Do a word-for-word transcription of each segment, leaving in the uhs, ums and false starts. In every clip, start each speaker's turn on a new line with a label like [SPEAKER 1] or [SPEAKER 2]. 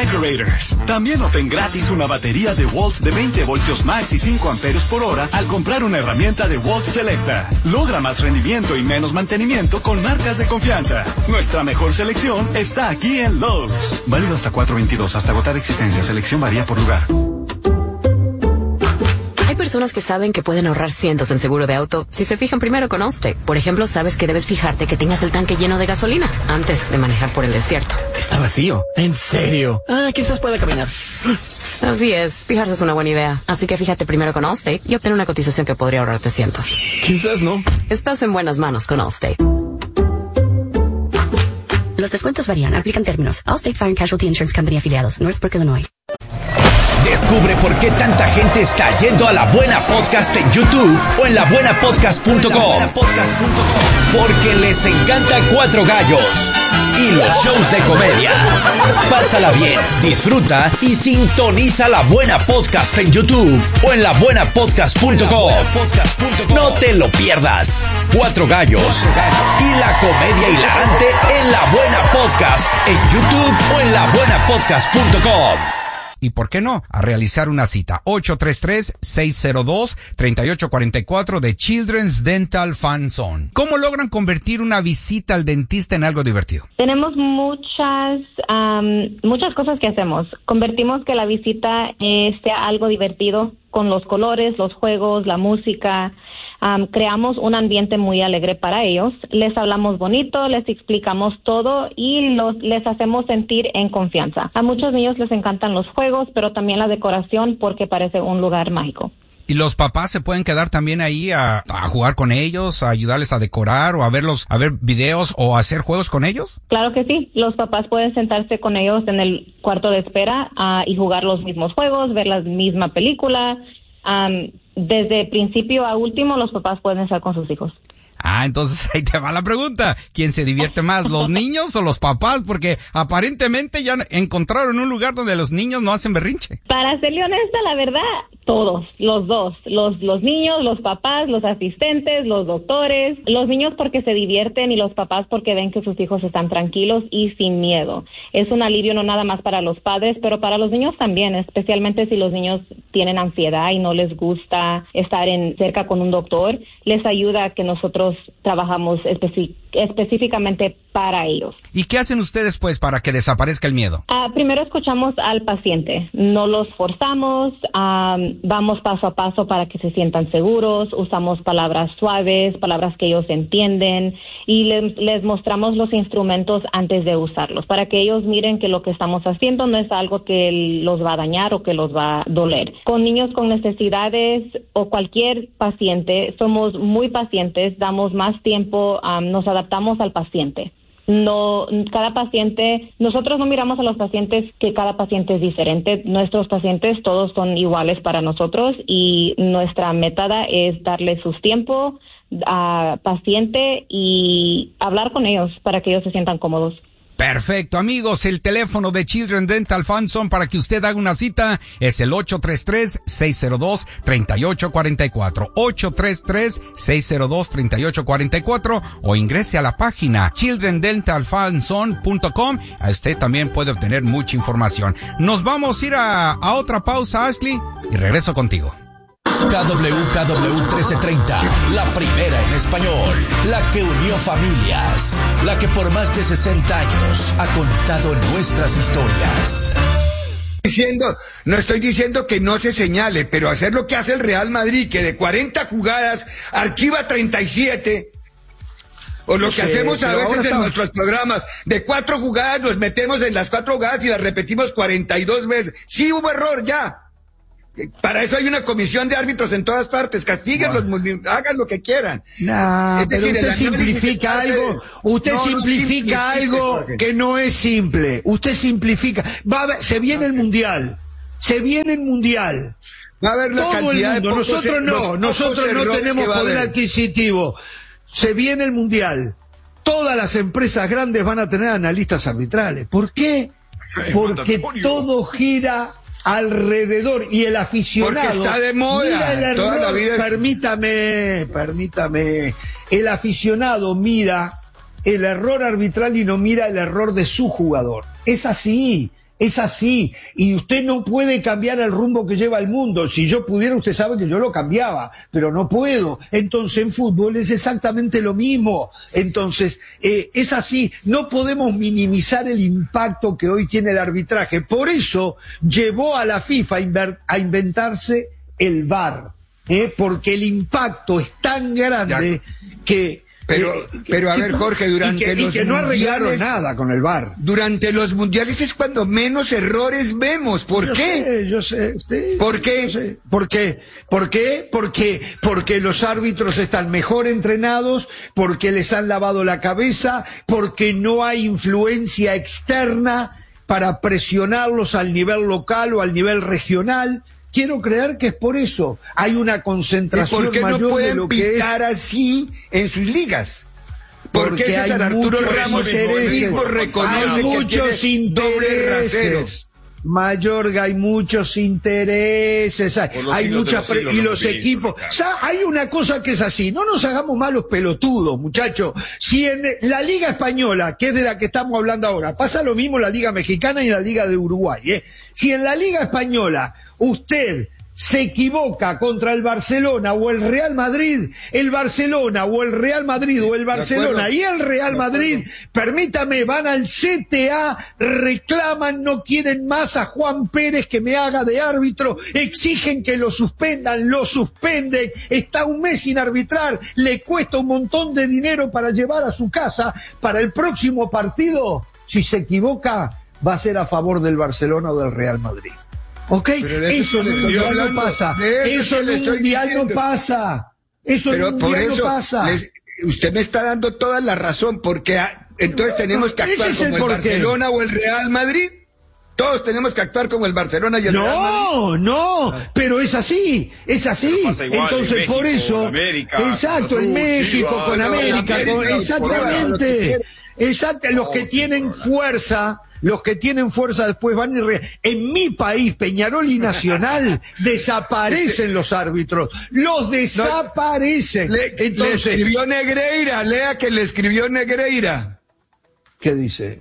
[SPEAKER 1] Decorators. También obtén gratis una batería de Volt de veinte voltios max y cinco amperios por hora al comprar una herramienta de Volt Selecta. Logra más rendimiento y menos mantenimiento con marcas de confianza. Nuestra mejor selección está aquí en Lowe's. Válido hasta cuatro veintidós, hasta agotar existencia. Selección varía por lugar.
[SPEAKER 2] Hay personas que saben que pueden ahorrar cientos en seguro de auto si se fijan primero con Allstate. Por ejemplo, sabes que debes fijarte que tengas el tanque lleno de gasolina antes de manejar por el desierto.
[SPEAKER 3] Está vacío. ¿En serio? Ah, quizás pueda caminar.
[SPEAKER 2] Así es, fijarse es una buena idea. Así que fíjate primero con Allstate y obtén una cotización que podría ahorrarte cientos.
[SPEAKER 3] Quizás no.
[SPEAKER 2] Estás en buenas manos con Allstate.
[SPEAKER 4] Los descuentos varían. Aplican términos. Allstate Fire and Casualty Insurance Company afiliados. Northbrook, Illinois.
[SPEAKER 5] Descubre por qué tanta gente está yendo a La Buena Podcast en YouTube o en la buena podcast punto com. Porque les encanta Cuatro Gallos y los shows de comedia. Pásala bien, disfruta y sintoniza La Buena Podcast en YouTube o en la buena podcast punto com. No te lo pierdas. Cuatro Gallos y la comedia hilarante en La Buena Podcast en YouTube o en la buena podcast punto com.
[SPEAKER 6] Y por qué no, a realizar una cita. ocho tres tres, seis cero dos, tres ocho cuatro cuatro de Children's Dental Fun Zone. ¿Cómo logran convertir una visita al dentista en algo divertido?
[SPEAKER 7] Tenemos muchas um, muchas cosas que hacemos. Convertimos que la visita eh, sea algo divertido con los colores, los juegos, la música. Um, creamos un ambiente muy alegre para ellos, les hablamos bonito, les explicamos todo y los, les hacemos sentir en confianza. A muchos niños les encantan los juegos, pero también la decoración porque parece un lugar mágico.
[SPEAKER 6] ¿Y los papás se pueden quedar también ahí a, a jugar con ellos, a ayudarles a decorar o a verlos, a ver videos o a hacer juegos con ellos?
[SPEAKER 7] Claro que sí, los papás pueden sentarse con ellos en el cuarto de espera uh, y jugar los mismos juegos, ver la misma película. Um, desde principio a último los papás pueden estar con sus hijos.
[SPEAKER 6] Ah, entonces ahí te va la pregunta. ¿Quién se divierte más, los niños o los papás? Porque aparentemente ya encontraron un lugar donde los niños no hacen berrinche.
[SPEAKER 7] Para serle honesta, la verdad, todos, los dos. Los, los niños, los papás, los asistentes, los doctores. Los niños porque se divierten y los papás porque ven que sus hijos están tranquilos y sin miedo. Es un alivio no nada más para los padres, pero para los niños también, especialmente si los niños tienen ansiedad y no les gusta estar en cerca con un doctor. Les ayuda a que nosotros trabajamos especi- específicamente para ellos.
[SPEAKER 6] ¿Y qué hacen ustedes, pues, para que desaparezca el miedo?
[SPEAKER 7] Uh, primero escuchamos al paciente, no los forzamos, um, vamos paso a paso para que se sientan seguros, usamos palabras suaves, palabras que ellos entienden y les, les mostramos los instrumentos antes de usarlos, para que ellos miren que lo que estamos haciendo no es algo que los va a dañar o que los va a doler. Con niños con necesidades o cualquier paciente, somos muy pacientes, damos más tiempo, um, nos adaptamos al paciente. No, cada paciente, nosotros no miramos a los pacientes que cada paciente es diferente. Nuestros pacientes todos son iguales para nosotros y nuestra meta es darles su tiempo a paciente y hablar con ellos para que ellos se sientan cómodos.
[SPEAKER 6] Perfecto, amigos, el teléfono de Children Dental Fun Zone para que usted haga una cita es el ocho tres tres, seis cero dos, tres ocho cuatro cuatro, ocho tres tres, seis cero dos, tres ocho cuatro cuatro o ingrese a la página children dental fun zone punto com. A usted también puede obtener mucha información. Nos vamos a ir a, a otra pausa, Ashley, y regreso contigo.
[SPEAKER 5] K W K W trece treinta, la primera en español, la que unió familias, la que por más de sesenta años ha contado nuestras historias.
[SPEAKER 8] Diciendo, no estoy diciendo que no se señale, pero hacer lo que hace el Real Madrid, que de cuarenta jugadas archiva treinta y siete, o lo que sí, hacemos a veces en estamos... nuestros programas, de cuatro jugadas nos metemos en las cuatro jugadas y las repetimos cuarenta y dos veces. Sí hubo error, ya. Para eso hay una comisión de árbitros en todas partes. Castíguenlos, bueno. Hagan lo que quieran.
[SPEAKER 9] No, es decir, pero usted simplifica algo, usted no, simplifica no algo que no es simple. Usted simplifica. Va a ver, se viene el mundial. Se viene el mundial.
[SPEAKER 8] Va a haber la
[SPEAKER 9] Todo
[SPEAKER 8] cantidad
[SPEAKER 9] el mundo.
[SPEAKER 8] de
[SPEAKER 9] Nosotros no, nosotros no tenemos poder adquisitivo. Se viene el mundial. Todas las empresas grandes van a tener analistas arbitrales. ¿Por qué? Porque todo gira alrededor y el aficionado
[SPEAKER 8] porque está de moda
[SPEAKER 9] mira el error,
[SPEAKER 8] toda la vida es...
[SPEAKER 9] permítame permítame el aficionado mira el error arbitral y no mira el error de su jugador. Es así, Es así, y usted no puede cambiar el rumbo que lleva el mundo. Si yo pudiera, usted sabe que yo lo cambiaba, pero no puedo. Entonces en fútbol es exactamente lo mismo. Entonces, eh, es así, no podemos minimizar el impacto que hoy tiene el arbitraje. Por eso llevó a la FIFA a, inver- a inventarse el V A R, ¿eh? Porque el impacto es tan grande ya. que...
[SPEAKER 8] Pero,
[SPEAKER 9] eh,
[SPEAKER 8] pero a
[SPEAKER 9] que,
[SPEAKER 8] ver, Jorge, durante
[SPEAKER 9] y que,
[SPEAKER 8] los
[SPEAKER 9] y que no arreglaron
[SPEAKER 8] mundiales,
[SPEAKER 9] nada con el V A R.
[SPEAKER 8] Durante los mundiales es cuando menos errores vemos. ¿Por
[SPEAKER 9] yo
[SPEAKER 8] qué?
[SPEAKER 9] Sé, yo sé, usted,
[SPEAKER 8] ¿Por qué?
[SPEAKER 9] Yo sé. ¿Por qué? ¿Por qué? Porque, porque los árbitros están mejor entrenados, porque les han lavado la cabeza, porque no hay influencia externa para presionarlos al nivel local o al nivel regional. Quiero creer que es por eso. Hay una concentración
[SPEAKER 8] mayor de lo que es. ¿Por qué no pueden pitar así en sus ligas? Porque César Arturo Ramos mismo reconoce
[SPEAKER 9] hay muchos
[SPEAKER 8] que tiene doble rasero.
[SPEAKER 9] Mayorga, hay muchos intereses, hay, hay muchas pre- y los equipos. O sea, hay una cosa que es así, no nos hagamos malos pelotudos, muchachos. Si en la Liga Española, que es de la que estamos hablando ahora, pasa lo mismo en la Liga Mexicana y en la Liga de Uruguay, ¿eh? Si en la Liga Española usted se equivoca contra el Barcelona o el Real Madrid, el Barcelona o el Real Madrid o el Barcelona y el Real Madrid, permítame, van al C T A, reclaman, no quieren más a Juan Pérez que me haga de árbitro, exigen que lo suspendan, lo suspenden, está un mes sin arbitrar, le cuesta un montón de dinero para llevar a su casa, para el próximo partido, si se equivoca, va a ser a favor del Barcelona o del Real Madrid. Ok, eso en el mundial no pasa, eso en el mundial no pasa, eso en el mundial no pasa.
[SPEAKER 8] Les, usted me está dando toda la razón, porque a, entonces tenemos que actuar como el, el Barcelona o el Real Madrid. Todos tenemos que actuar como el Barcelona y el
[SPEAKER 9] no,
[SPEAKER 8] Real Madrid.
[SPEAKER 9] No, no, pero es así, es así. Entonces México, por eso, América, exacto, en México, Chivas, con América, América con, exactamente, exacto, los que tienen fuerza. Los que tienen fuerza después van y re... En mi país, Peñarol y Nacional, desaparecen los árbitros. Los desaparecen.
[SPEAKER 8] No, le, Entonces, le escribió Negreira, lea que le escribió Negreira.
[SPEAKER 9] ¿Qué dice?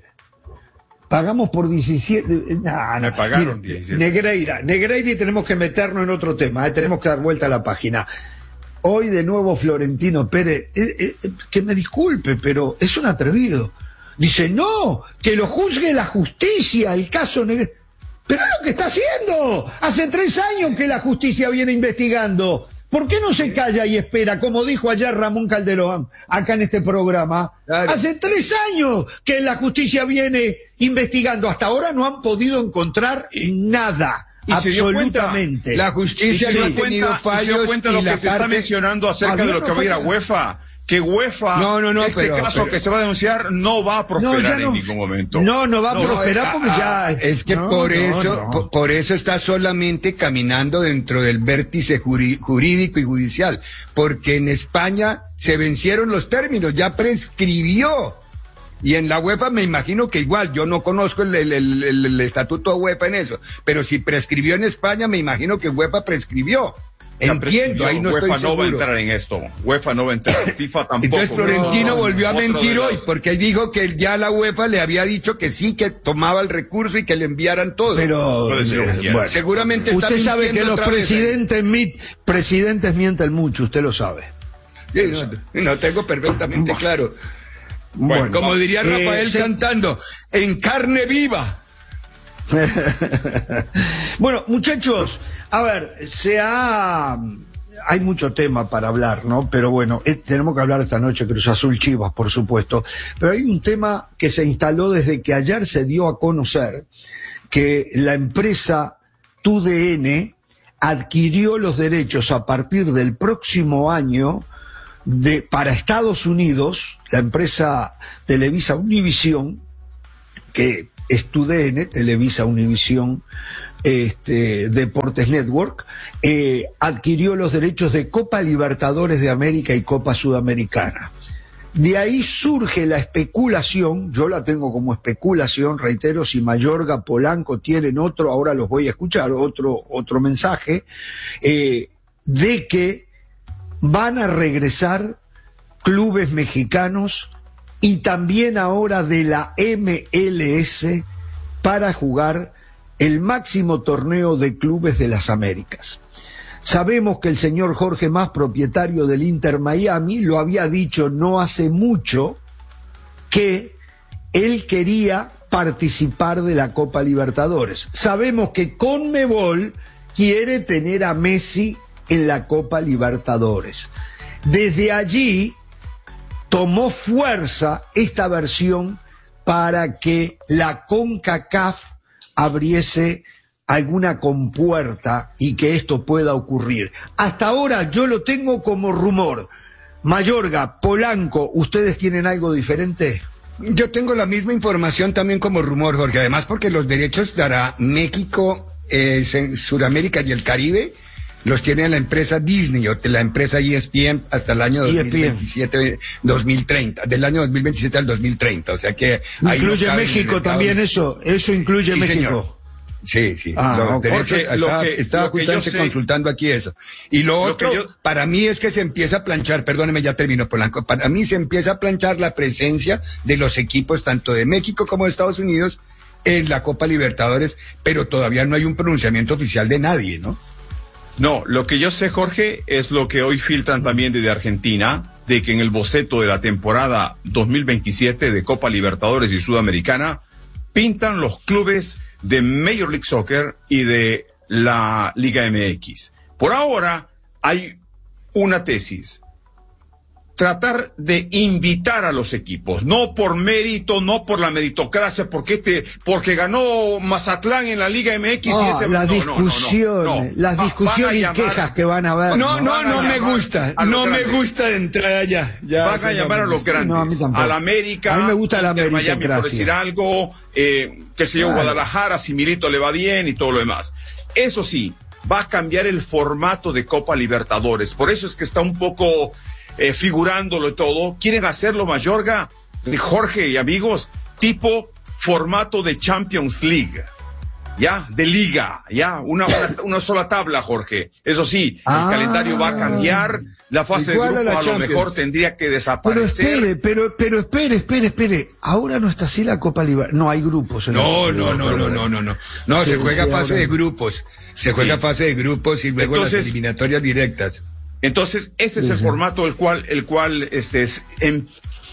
[SPEAKER 9] Pagamos por diecisiete... Nah,
[SPEAKER 8] Me
[SPEAKER 9] no,
[SPEAKER 8] pagaron
[SPEAKER 9] mira,
[SPEAKER 8] diecisiete.
[SPEAKER 9] Negreira, Negreira y tenemos que meternos en otro tema, ¿eh? Tenemos que dar vuelta a la página. Hoy de nuevo Florentino Pérez, eh, eh, que me disculpe, pero es un atrevido. Dice, no, que lo juzgue la justicia, el caso Negreira. Pero es lo que está haciendo. Hace tres años que la justicia viene investigando. ¿Por qué no se calla y espera, como dijo ayer Ramón Calderón, acá en este programa? Claro. Hace tres años que la justicia viene investigando. Hasta ahora no han podido encontrar nada.
[SPEAKER 10] Y
[SPEAKER 9] absolutamente.
[SPEAKER 8] Se la justicia no ha tenido fallos.
[SPEAKER 10] Se dio cuenta de lo que se
[SPEAKER 8] parte...
[SPEAKER 10] está mencionando acerca de lo que va a ir a UEFA. Que UEFA,
[SPEAKER 8] no, no, no,
[SPEAKER 10] este
[SPEAKER 8] pero,
[SPEAKER 10] caso
[SPEAKER 8] pero,
[SPEAKER 10] que se va a denunciar, no va a prosperar
[SPEAKER 9] no, no,
[SPEAKER 10] en ningún momento.
[SPEAKER 9] No, no va a no, prosperar porque
[SPEAKER 8] ah,
[SPEAKER 9] ya...
[SPEAKER 8] Es que
[SPEAKER 9] no,
[SPEAKER 8] por
[SPEAKER 9] no,
[SPEAKER 8] eso,
[SPEAKER 9] no.
[SPEAKER 8] Por, por eso está solamente caminando dentro del vértice jurídico y judicial, porque en España se vencieron los términos, ya prescribió. Y en la UEFA me imagino que igual, yo no conozco el, el, el, el, el estatuto de UEFA en eso, pero si prescribió en España, me imagino que UEFA prescribió. Entiendo, ahí no
[SPEAKER 10] UEFA
[SPEAKER 8] estoy seguro.
[SPEAKER 10] no va a entrar en esto. UEFA no va a entrar. FIFA tampoco.
[SPEAKER 8] Entonces Florentino
[SPEAKER 10] no,
[SPEAKER 8] volvió a mentir hoy,
[SPEAKER 10] los...
[SPEAKER 8] porque dijo que ya la UEFA le había dicho que sí, que tomaba el recurso y que le enviaran todo.
[SPEAKER 9] Pero
[SPEAKER 8] eh, bueno, seguramente está
[SPEAKER 9] usted sabe que los presidentes, mi, presidentes mienten mucho, usted lo sabe.
[SPEAKER 8] Sí, no, no tengo perfectamente claro. Bueno, bueno, como diría Rafael eh, cantando, en carne viva.
[SPEAKER 9] Bueno, muchachos, a ver, se ha... hay mucho tema para hablar, ¿no? Pero bueno, eh, tenemos que hablar esta noche Cruz Azul Chivas, por supuesto. Pero hay un tema que se instaló desde que ayer se dio a conocer que la empresa T U D N adquirió los derechos a partir del próximo año de, para Estados Unidos, la empresa Televisa Univisión, que es T U D N, Televisa Univisión, este, Deportes Network, eh, adquirió los derechos de Copa Libertadores de América y Copa Sudamericana. De ahí surge la especulación, yo la tengo como especulación, reitero, si Mayorga, Polanco tienen otro, ahora los voy a escuchar, otro, otro mensaje, eh, de que van a regresar clubes mexicanos y también ahora de la M L S para jugar el máximo torneo de clubes de las Américas. Sabemos que el señor Jorge Mas, propietario del Inter Miami, lo había dicho no hace mucho que él quería participar de la Copa Libertadores. Sabemos que Conmebol quiere tener a Messi en la Copa Libertadores. Desde allí tomó fuerza esta versión para que la CONCACAF abriese alguna compuerta y que esto pueda ocurrir. Hasta ahora yo lo tengo como rumor. Mayorga, Polanco, ¿ustedes tienen algo diferente?
[SPEAKER 8] Yo tengo la misma información también como rumor, Jorge, además porque los derechos dará México, eh, Sudamérica y el Caribe los tiene la empresa Disney o la empresa E S P N hasta el año dos mil veintisiete, dos mil treinta, del año dos mil veintisiete al dos mil treinta, o sea que ahí
[SPEAKER 9] incluye
[SPEAKER 8] no
[SPEAKER 9] México también, eso, eso incluye
[SPEAKER 8] sí,
[SPEAKER 9] México.
[SPEAKER 8] Señor. Sí, sí.
[SPEAKER 9] Ah,
[SPEAKER 8] los
[SPEAKER 9] okay.
[SPEAKER 8] derechos,
[SPEAKER 10] Porque lo
[SPEAKER 8] estaba,
[SPEAKER 10] que-
[SPEAKER 8] estaba
[SPEAKER 10] lo que
[SPEAKER 8] justamente
[SPEAKER 10] yo sé-
[SPEAKER 8] consultando aquí eso. Y lo,
[SPEAKER 10] Lo
[SPEAKER 8] otro,
[SPEAKER 10] que yo-
[SPEAKER 8] para mí es que se empieza a planchar, perdóneme, ya termino, Polanco, para mí se empieza a planchar la presencia de los equipos tanto de México como de Estados Unidos en la Copa Libertadores, pero todavía no hay un pronunciamiento oficial de nadie, ¿no?
[SPEAKER 10] No, lo que yo sé, Jorge, es lo que hoy filtran también desde Argentina, de que en el boceto de la temporada dos mil veintisiete de Copa Libertadores y Sudamericana pintan los clubes de Major League Soccer y de la Liga M X. Por ahora hay una tesis. Tratar de invitar a los equipos, no por mérito, no por la meritocracia, porque este, porque ganó Mazatlán en la Liga M X
[SPEAKER 9] Ah,
[SPEAKER 10] y ese
[SPEAKER 9] las
[SPEAKER 10] no, no, no, no,
[SPEAKER 9] discusiones,
[SPEAKER 10] no.
[SPEAKER 9] las
[SPEAKER 10] Va-
[SPEAKER 9] discusiones
[SPEAKER 10] van a
[SPEAKER 9] y
[SPEAKER 10] llamar-
[SPEAKER 9] quejas que van a haber.
[SPEAKER 8] No, no,
[SPEAKER 10] Van a
[SPEAKER 8] no me
[SPEAKER 10] llamar
[SPEAKER 8] gusta,
[SPEAKER 10] a los
[SPEAKER 8] no me
[SPEAKER 10] grandes.
[SPEAKER 8] gusta de entrada ya. ya
[SPEAKER 10] Van a
[SPEAKER 8] eso
[SPEAKER 10] llamar
[SPEAKER 8] no
[SPEAKER 10] a
[SPEAKER 8] me
[SPEAKER 10] los
[SPEAKER 8] gusta.
[SPEAKER 10] grandes,
[SPEAKER 9] No, a mí tampoco.
[SPEAKER 10] al América,
[SPEAKER 9] A mí me gusta la
[SPEAKER 10] Inter Miami, por
[SPEAKER 9] meritocracia.
[SPEAKER 10] decir algo, eh, qué sé yo,
[SPEAKER 9] Claro.
[SPEAKER 10] Guadalajara, si Milito le va bien y todo lo demás. Eso sí, va a cambiar el formato de Copa Libertadores, por eso es que está un poco eh, figurándolo y todo. Quieren hacerlo, Mayorga, Jorge y amigos, tipo formato de Champions League. Ya, de liga, ya, una, una, una sola tabla, Jorge. Eso sí, el
[SPEAKER 9] Ah.
[SPEAKER 10] calendario va a cambiar, la fase de
[SPEAKER 8] Igual a
[SPEAKER 10] grupo
[SPEAKER 8] la
[SPEAKER 10] a lo
[SPEAKER 8] Champions.
[SPEAKER 10] mejor tendría que
[SPEAKER 9] Pero
[SPEAKER 10] desaparecer.
[SPEAKER 9] espere, pero, pero espere, espere, espere. Ahora no está así la Copa Libertadores. No hay grupos. En
[SPEAKER 8] No,
[SPEAKER 9] la
[SPEAKER 8] no, no, no, no, no, no. No, se
[SPEAKER 9] Sí,
[SPEAKER 8] juega
[SPEAKER 9] sí,
[SPEAKER 8] fase
[SPEAKER 9] ahora-
[SPEAKER 8] de grupos. Se juega
[SPEAKER 10] Sí.
[SPEAKER 8] fase de grupos y luego
[SPEAKER 10] Entonces-
[SPEAKER 8] las eliminatorias directas.
[SPEAKER 10] Entonces, ese es
[SPEAKER 9] Sí,
[SPEAKER 10] el
[SPEAKER 9] sí.
[SPEAKER 10] formato el cual, el cual, este, es, em,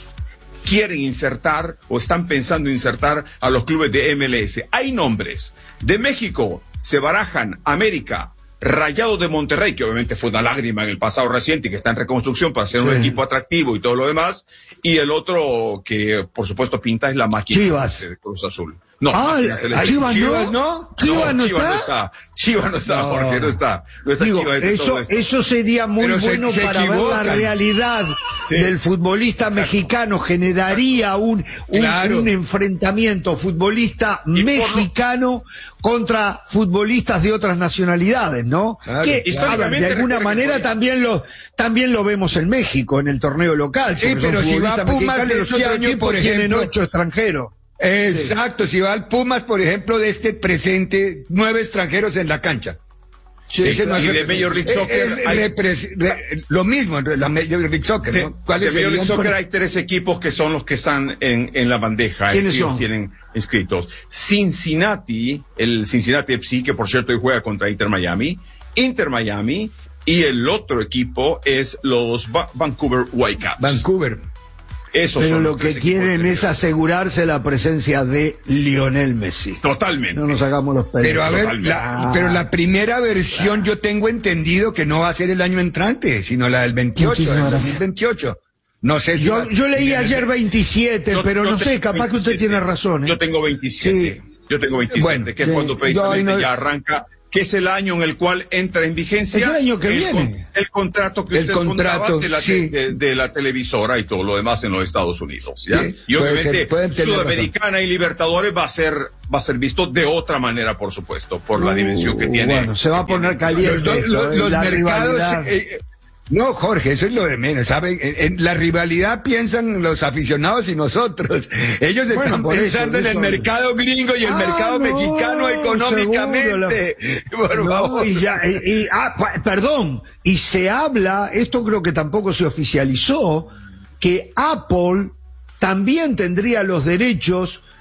[SPEAKER 10] quieren insertar o están pensando insertar a los clubes de M L S. Hay nombres. De México se barajan América, Rayado de Monterrey, que obviamente fue una lágrima en el pasado reciente y que está en reconstrucción para ser un
[SPEAKER 9] Sí.
[SPEAKER 10] equipo atractivo y todo lo demás. Y el otro que, por supuesto, pinta es la máquina
[SPEAKER 9] Chivas.
[SPEAKER 10] de Cruz Azul. No,
[SPEAKER 9] Ah,
[SPEAKER 10] máquina
[SPEAKER 9] el-
[SPEAKER 10] celeste.
[SPEAKER 9] Chivas no.
[SPEAKER 8] Chivas, ¿no?
[SPEAKER 9] Chivas no
[SPEAKER 10] Chivas
[SPEAKER 9] está.
[SPEAKER 10] no está. Chivas no está,
[SPEAKER 9] No.
[SPEAKER 10] Jorge, no está. No está
[SPEAKER 9] Digo,
[SPEAKER 10] Chivas de
[SPEAKER 9] eso,
[SPEAKER 10] todo esto.
[SPEAKER 9] eso sería muy
[SPEAKER 8] Pero se-
[SPEAKER 9] bueno
[SPEAKER 8] se
[SPEAKER 9] para ver la
[SPEAKER 8] equivocan.
[SPEAKER 9] realidad
[SPEAKER 8] Sí.
[SPEAKER 9] del futbolista
[SPEAKER 10] Exacto.
[SPEAKER 9] mexicano. Generaría un, un,
[SPEAKER 8] Claro.
[SPEAKER 9] un enfrentamiento futbolista
[SPEAKER 10] Y por lo-
[SPEAKER 9] mexicano contra futbolistas de otras nacionalidades, ¿no?
[SPEAKER 8] Claro.
[SPEAKER 9] Que, a ver,
[SPEAKER 10] Históricamente
[SPEAKER 9] de alguna
[SPEAKER 10] recuerden que
[SPEAKER 9] manera
[SPEAKER 10] podía-
[SPEAKER 9] también lo, también lo vemos en México, en el torneo local.
[SPEAKER 8] Sí,
[SPEAKER 9] porque son
[SPEAKER 8] pero si va
[SPEAKER 9] futbolistas
[SPEAKER 8] Pumas
[SPEAKER 9] mexicanos,
[SPEAKER 8] de
[SPEAKER 9] los
[SPEAKER 8] este
[SPEAKER 9] otros
[SPEAKER 8] año,
[SPEAKER 9] equipos
[SPEAKER 8] por
[SPEAKER 9] tienen
[SPEAKER 8] ejemplo-
[SPEAKER 9] ocho extranjeros.
[SPEAKER 8] Exacto, si va al Pumas, por ejemplo, de este presente, nueve extranjeros en la cancha.
[SPEAKER 9] Sí,
[SPEAKER 8] Ese no
[SPEAKER 10] y
[SPEAKER 8] es
[SPEAKER 10] de
[SPEAKER 8] repre-
[SPEAKER 10] Major League
[SPEAKER 8] es-
[SPEAKER 10] Soccer
[SPEAKER 8] es
[SPEAKER 10] hay-
[SPEAKER 8] repre- re- lo mismo en la Major League Soccer,
[SPEAKER 10] De,
[SPEAKER 8] ¿no? ¿Cuáles
[SPEAKER 10] de Major League
[SPEAKER 8] serían?
[SPEAKER 10] Soccer hay tres equipos que son los que están en, en la bandeja.
[SPEAKER 9] ¿Quiénes
[SPEAKER 10] Ellos
[SPEAKER 9] son?
[SPEAKER 10] tienen inscritos. Cincinnati, el Cincinnati F C, que por cierto hoy juega contra Inter Miami. Inter Miami. Y el otro equipo es los Va- Vancouver Whitecaps.
[SPEAKER 8] Vancouver.
[SPEAKER 10] Esos
[SPEAKER 9] Pero
[SPEAKER 10] son
[SPEAKER 9] lo
[SPEAKER 10] los
[SPEAKER 9] que
[SPEAKER 10] tres equipos
[SPEAKER 9] quieren
[SPEAKER 10] que-
[SPEAKER 9] es asegurarse la presencia de Lionel Messi.
[SPEAKER 10] Totalmente.
[SPEAKER 9] No nos hagamos los pelos.
[SPEAKER 8] Pero a ver,
[SPEAKER 10] Totalmente.
[SPEAKER 8] la, pero la primera versión yo tengo entendido que no va a ser el año entrante, sino la del veintiocho,
[SPEAKER 9] Muchísimas
[SPEAKER 8] del
[SPEAKER 9] gracias.
[SPEAKER 8] dos mil veintiocho. No sé si
[SPEAKER 9] Yo,
[SPEAKER 8] va-
[SPEAKER 9] yo leí ayer veintisiete,
[SPEAKER 10] Yo-
[SPEAKER 9] pero
[SPEAKER 10] yo
[SPEAKER 9] no sé,
[SPEAKER 10] tengo
[SPEAKER 9] capaz que usted
[SPEAKER 10] veintisiete.
[SPEAKER 9] tiene razón. ¿eh?
[SPEAKER 10] Yo tengo veintisiete. Yo tengo veintisiete,
[SPEAKER 8] Bueno,
[SPEAKER 10] que es
[SPEAKER 9] sí.
[SPEAKER 10] cuando precisamente
[SPEAKER 9] Yo ahí no-
[SPEAKER 10] ya arranca, que es el año en el cual entra en vigencia.
[SPEAKER 9] Es el año que
[SPEAKER 10] el
[SPEAKER 9] viene.
[SPEAKER 10] con- el contrato que
[SPEAKER 8] El
[SPEAKER 10] usted
[SPEAKER 8] contrato,
[SPEAKER 10] contaba de la,
[SPEAKER 8] sí.
[SPEAKER 10] de, de la televisora y todo lo demás en los Estados Unidos. ¿ya?
[SPEAKER 8] Sí,
[SPEAKER 10] y
[SPEAKER 8] puede
[SPEAKER 10] obviamente
[SPEAKER 8] ser, pueden tener
[SPEAKER 10] Sudamericana y Libertadores va a ser va a ser visto de otra manera, por supuesto, por la dimensión que
[SPEAKER 9] Uh,
[SPEAKER 10] tiene.
[SPEAKER 9] Bueno, se va a
[SPEAKER 10] que
[SPEAKER 9] poner
[SPEAKER 10] tiene.
[SPEAKER 9] caliente.
[SPEAKER 8] los, dos-
[SPEAKER 9] esto,
[SPEAKER 8] los-
[SPEAKER 9] ¿eh?
[SPEAKER 8] los
[SPEAKER 9] La
[SPEAKER 8] mercados.
[SPEAKER 9] rivalidad.
[SPEAKER 8] eh, no, Jorge, eso es lo de menos, ¿sabe? En, en la rivalidad piensan los aficionados y nosotros. Ellos
[SPEAKER 9] Bueno,
[SPEAKER 8] están
[SPEAKER 9] por eso,
[SPEAKER 8] pensando en el
[SPEAKER 9] eso-
[SPEAKER 8] mercado gringo y el
[SPEAKER 9] Ah,
[SPEAKER 8] mercado
[SPEAKER 9] no,
[SPEAKER 8] mexicano económicamente. Por
[SPEAKER 9] No,
[SPEAKER 8] favor.
[SPEAKER 9] y ya, y, y- ah, pa- perdón, y se habla, esto creo que tampoco se oficializó, que Apple también tendría los derechos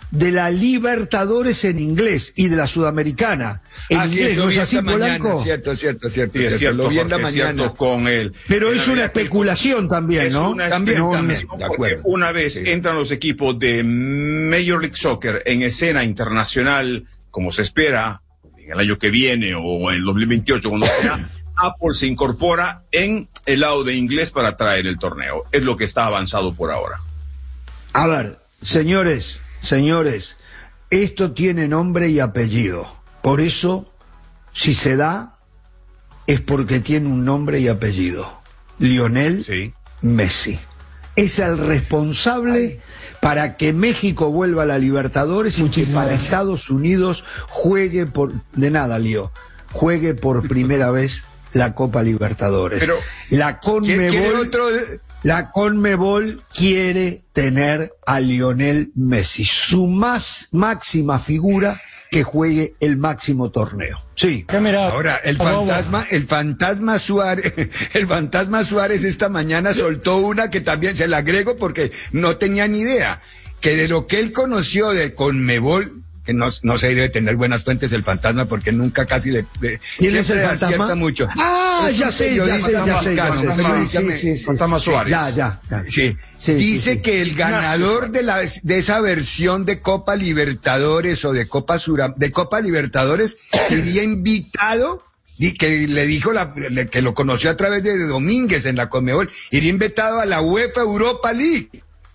[SPEAKER 9] de la Libertadores en inglés y de la Sudamericana en
[SPEAKER 8] ah,
[SPEAKER 9] inglés,
[SPEAKER 8] sí,
[SPEAKER 9] ¿no es así,
[SPEAKER 8] mañana,
[SPEAKER 9] Polanco?
[SPEAKER 8] Cierto, cierto, cierto,
[SPEAKER 10] Sí, es
[SPEAKER 8] cierto,
[SPEAKER 10] cierto,
[SPEAKER 8] lo vi en la
[SPEAKER 10] Jorge, es
[SPEAKER 8] mañana.
[SPEAKER 10] cierto, con él.
[SPEAKER 9] Pero
[SPEAKER 10] En
[SPEAKER 9] es
[SPEAKER 10] la
[SPEAKER 9] una
[SPEAKER 10] realidad,
[SPEAKER 9] especulación también,
[SPEAKER 10] es
[SPEAKER 9] ¿no?
[SPEAKER 10] Una
[SPEAKER 8] También,
[SPEAKER 10] especulación,
[SPEAKER 8] también, de
[SPEAKER 10] porque
[SPEAKER 8] acuerdo.
[SPEAKER 10] una vez
[SPEAKER 8] Sí.
[SPEAKER 10] entran los equipos de Major League Soccer en escena internacional, como se espera, en el año que viene o en dos mil veintiocho, cuando sea, Apple se incorpora en el lado de inglés para traer el torneo. Es lo que está avanzado por ahora.
[SPEAKER 9] A ver, señores, señores, esto tiene nombre y apellido. Por eso, si se da, es porque tiene un nombre y apellido. Lionel
[SPEAKER 10] Sí.
[SPEAKER 9] Messi. Es el responsable para que México vuelva a la Libertadores y que para Estados Unidos juegue por... De nada, Lío. Juegue por primera vez la Copa Libertadores.
[SPEAKER 8] Pero,
[SPEAKER 9] la
[SPEAKER 8] ¿quiere
[SPEAKER 9] Conmebol...
[SPEAKER 8] otro?
[SPEAKER 9] La Conmebol quiere tener a Lionel Messi, su más máxima figura, que juegue el máximo torneo. Sí.
[SPEAKER 8] Ahora, el fantasma, el fantasma Suárez, el fantasma Suárez esta mañana soltó una que también se la agrego porque no tenía ni idea, que de lo que él conoció de Conmebol, que no, no se debe tener buenas fuentes el fantasma porque nunca casi le, le
[SPEAKER 9] ¿Quién es el
[SPEAKER 8] acierta
[SPEAKER 9] fantasma?
[SPEAKER 8] mucho.
[SPEAKER 9] Ah,
[SPEAKER 8] Es
[SPEAKER 9] ya
[SPEAKER 8] un
[SPEAKER 9] sé, ya sé,
[SPEAKER 8] periodista
[SPEAKER 9] ya sé, ya
[SPEAKER 8] mexicano,
[SPEAKER 9] sé.
[SPEAKER 8] permítame.
[SPEAKER 9] Sí, sí, sí,
[SPEAKER 10] Fantasma
[SPEAKER 9] sí,
[SPEAKER 10] Suárez.
[SPEAKER 9] Ya, ya, ya.
[SPEAKER 8] Sí.
[SPEAKER 9] Sí,
[SPEAKER 8] Dice
[SPEAKER 9] sí, sí.
[SPEAKER 8] que el ganador de la de esa versión de Copa Libertadores o de Copa Sura, de Copa Libertadores iría invitado y que le dijo la, le- que lo conoció a través de Domínguez en la Conmebol, iría invitado a la UEFA Europa League.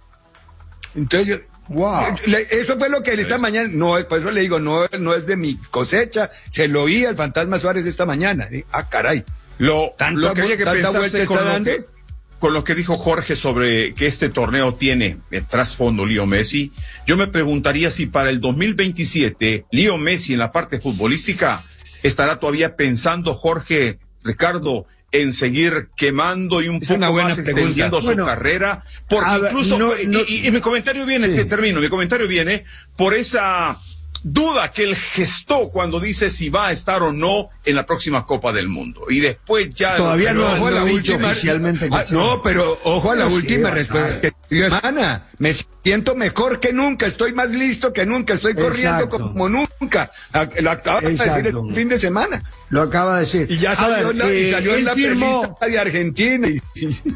[SPEAKER 8] Entonces yo, wow. Le- eso fue lo que él esta mañana, no, por eso le digo, no, no es de mi cosecha, se lo oí al fantasma Suárez esta mañana. Y, ah, caray.
[SPEAKER 10] Lo,
[SPEAKER 8] Tanta
[SPEAKER 10] lo que habría que
[SPEAKER 8] vu- tanta vuelta
[SPEAKER 10] pensarse
[SPEAKER 8] está
[SPEAKER 10] con lo
[SPEAKER 8] dando.
[SPEAKER 10] que, con lo que dijo Jorge sobre que este torneo tiene el trasfondo Leo Messi, yo me preguntaría si para el dos mil veintisiete Leo Messi en la parte futbolística estará todavía pensando, Jorge, Ricardo, en seguir quemando y un
[SPEAKER 8] Es
[SPEAKER 10] poco
[SPEAKER 8] una buena
[SPEAKER 10] más
[SPEAKER 8] pregunta.
[SPEAKER 10] extendiendo
[SPEAKER 9] Bueno,
[SPEAKER 10] su carrera, porque
[SPEAKER 9] a ver,
[SPEAKER 10] incluso,
[SPEAKER 9] no,
[SPEAKER 10] y,
[SPEAKER 9] no-
[SPEAKER 10] y- y mi comentario viene,
[SPEAKER 9] Sí.
[SPEAKER 10] que termino, mi comentario viene por esa duda que él gestó cuando dice si va a estar o no en la próxima Copa del Mundo. Y después ya...
[SPEAKER 9] Todavía
[SPEAKER 8] Pero
[SPEAKER 9] no
[SPEAKER 8] ojo a la
[SPEAKER 9] no ha dicho
[SPEAKER 8] última,
[SPEAKER 9] oficialmente que
[SPEAKER 8] Ah,
[SPEAKER 9] sí.
[SPEAKER 8] no, pero ojo a la
[SPEAKER 9] Sí,
[SPEAKER 8] última
[SPEAKER 9] va a
[SPEAKER 8] respuesta. Hermana, me siento mejor que nunca, estoy más listo que nunca, estoy corriendo
[SPEAKER 9] Exacto.
[SPEAKER 8] como nunca. Ah, Lo acaba de decir
[SPEAKER 9] Exacto.
[SPEAKER 8] el fin de semana.
[SPEAKER 9] Lo acaba de decir.
[SPEAKER 8] Y ya
[SPEAKER 9] A
[SPEAKER 8] salió,
[SPEAKER 9] ver,
[SPEAKER 8] la, y
[SPEAKER 9] eh,
[SPEAKER 8] salió en
[SPEAKER 9] él
[SPEAKER 8] la
[SPEAKER 9] firmó-
[SPEAKER 8] pelista de Argentina. Y, y-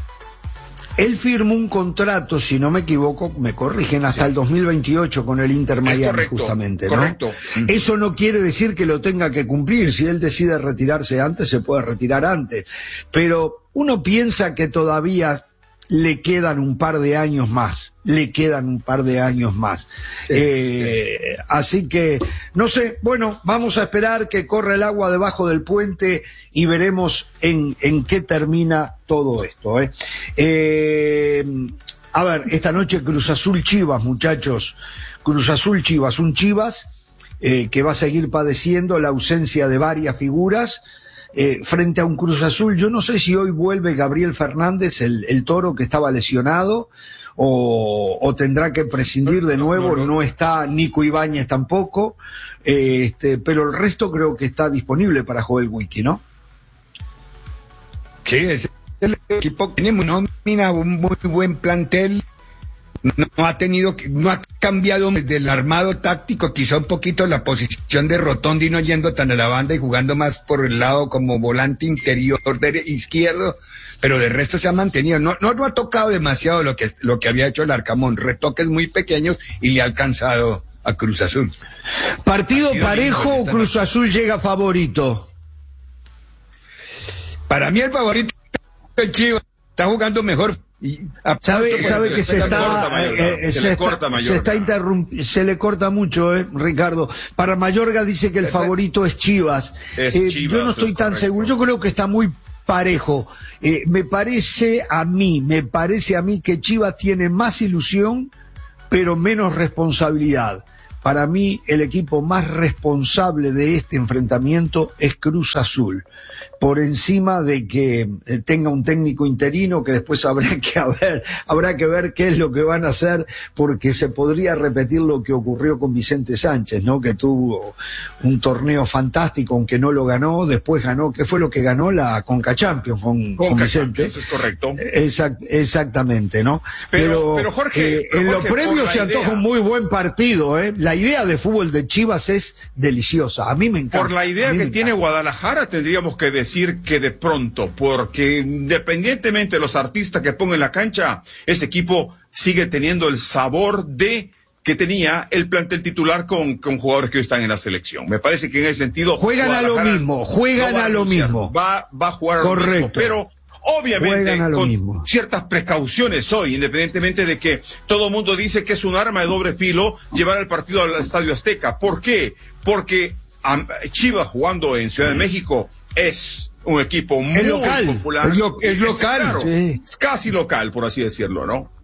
[SPEAKER 9] Él firmó un contrato, si no me equivoco, me corrigen, hasta el dos mil veintiocho con el Inter Miami,
[SPEAKER 10] correcto,
[SPEAKER 9] justamente, ¿no?
[SPEAKER 10] correcto.
[SPEAKER 9] Eso no quiere decir que lo tenga que cumplir. Si él decide retirarse antes, se puede retirar antes. Pero uno piensa que todavía le quedan un par de años más. Le quedan un par de años más. Eh, así que, no sé, bueno, vamos a esperar que corra el agua debajo del puente y veremos en, en qué termina todo esto. ¿eh? Eh, a ver, esta noche Cruz Azul Chivas, muchachos. Cruz Azul Chivas, un Chivas eh, que va a seguir padeciendo la ausencia de varias figuras. Eh, frente a un Cruz Azul, yo no sé si hoy vuelve Gabriel Fernández, el, el Toro que estaba lesionado, o, o tendrá que prescindir de nuevo, no está Nico Ibáñez tampoco, eh, este, pero el resto creo que está disponible para Joel Wiki, ¿no?
[SPEAKER 8] Sí, es el equipo que tiene una nómina, un muy buen plantel. No, no ha tenido, que- no ha cambiado desde el armado táctico, quizá un poquito la posición de Rotondi, no yendo tan a la banda y jugando más por el lado como volante interior de izquierdo, pero de resto se ha mantenido. No, no, no ha tocado demasiado lo que, lo que había hecho el Arcamón, retoques muy pequeños y le ha alcanzado a Cruz Azul.
[SPEAKER 9] ¿Partido
[SPEAKER 8] Partido
[SPEAKER 9] parejo
[SPEAKER 8] lindo
[SPEAKER 9] o
[SPEAKER 8] esta
[SPEAKER 9] Cruz Azul llega favorito?
[SPEAKER 8] Para mí el favorito es Chivas, está jugando mejor. Y
[SPEAKER 9] Sabe, sabe que se está,
[SPEAKER 10] corta,
[SPEAKER 9] eh,
[SPEAKER 10] Mayorga.
[SPEAKER 9] eh,
[SPEAKER 10] Se
[SPEAKER 9] se
[SPEAKER 10] le
[SPEAKER 9] está,
[SPEAKER 10] corta, Mayorga.
[SPEAKER 9] se está interrump- se le corta mucho, eh, Ricardo. Para Mayorga dice que el favorito es Chivas.
[SPEAKER 10] Es
[SPEAKER 9] Eh,
[SPEAKER 10] Chivas,
[SPEAKER 9] yo no estoy
[SPEAKER 10] es
[SPEAKER 9] tan
[SPEAKER 10] correcto.
[SPEAKER 9] seguro. Yo creo que está muy parejo. Eh, me parece a mí, me parece a mí que Chivas tiene más ilusión, pero menos responsabilidad. Para mí, el equipo más responsable de este enfrentamiento es Cruz Azul. por encima de que eh, tenga un técnico interino, que después habrá que ver, habrá que ver qué es lo que van a hacer, porque se podría repetir lo que ocurrió con Vicente Sánchez, ¿no? Que tuvo un torneo fantástico, aunque no lo ganó, después ganó, ¿qué fue lo que ganó? La Conca Champions con, con Vicente.
[SPEAKER 10] Eso es correcto.
[SPEAKER 9] Exact, exactamente, ¿no?
[SPEAKER 10] Pero,
[SPEAKER 9] pero,
[SPEAKER 10] pero Jorge,
[SPEAKER 9] eh,
[SPEAKER 10] pero
[SPEAKER 9] en
[SPEAKER 10] Jorge,
[SPEAKER 9] lo previo se antoja
[SPEAKER 10] idea,
[SPEAKER 9] un muy buen partido, ¿eh? La idea de fútbol de Chivas es deliciosa, a mí me encanta.
[SPEAKER 10] Por la idea que tiene Guadalajara, tendríamos que decir que de pronto, porque independientemente de los artistas que pongan en la cancha, ese equipo sigue teniendo el sabor de que tenía el plantel titular con, con jugadores que hoy están en la selección. Me parece que en ese sentido
[SPEAKER 9] juegan a lo mismo, juegan
[SPEAKER 10] no a,
[SPEAKER 9] a lo mismo.
[SPEAKER 10] Va, va a jugar a
[SPEAKER 9] Correcto.
[SPEAKER 10] lo mismo, pero obviamente con
[SPEAKER 9] mismo.
[SPEAKER 10] ciertas precauciones hoy, independientemente de que todo el mundo dice que es un arma de doble filo llevar el partido al Estadio Azteca. ¿Por qué? Porque um, Chivas jugando en Ciudad de México es un equipo muy
[SPEAKER 9] es local,
[SPEAKER 10] popular.
[SPEAKER 9] Es, lo, es local,
[SPEAKER 10] es, claro,
[SPEAKER 9] sí.
[SPEAKER 10] Es casi local, por así decirlo, ¿no?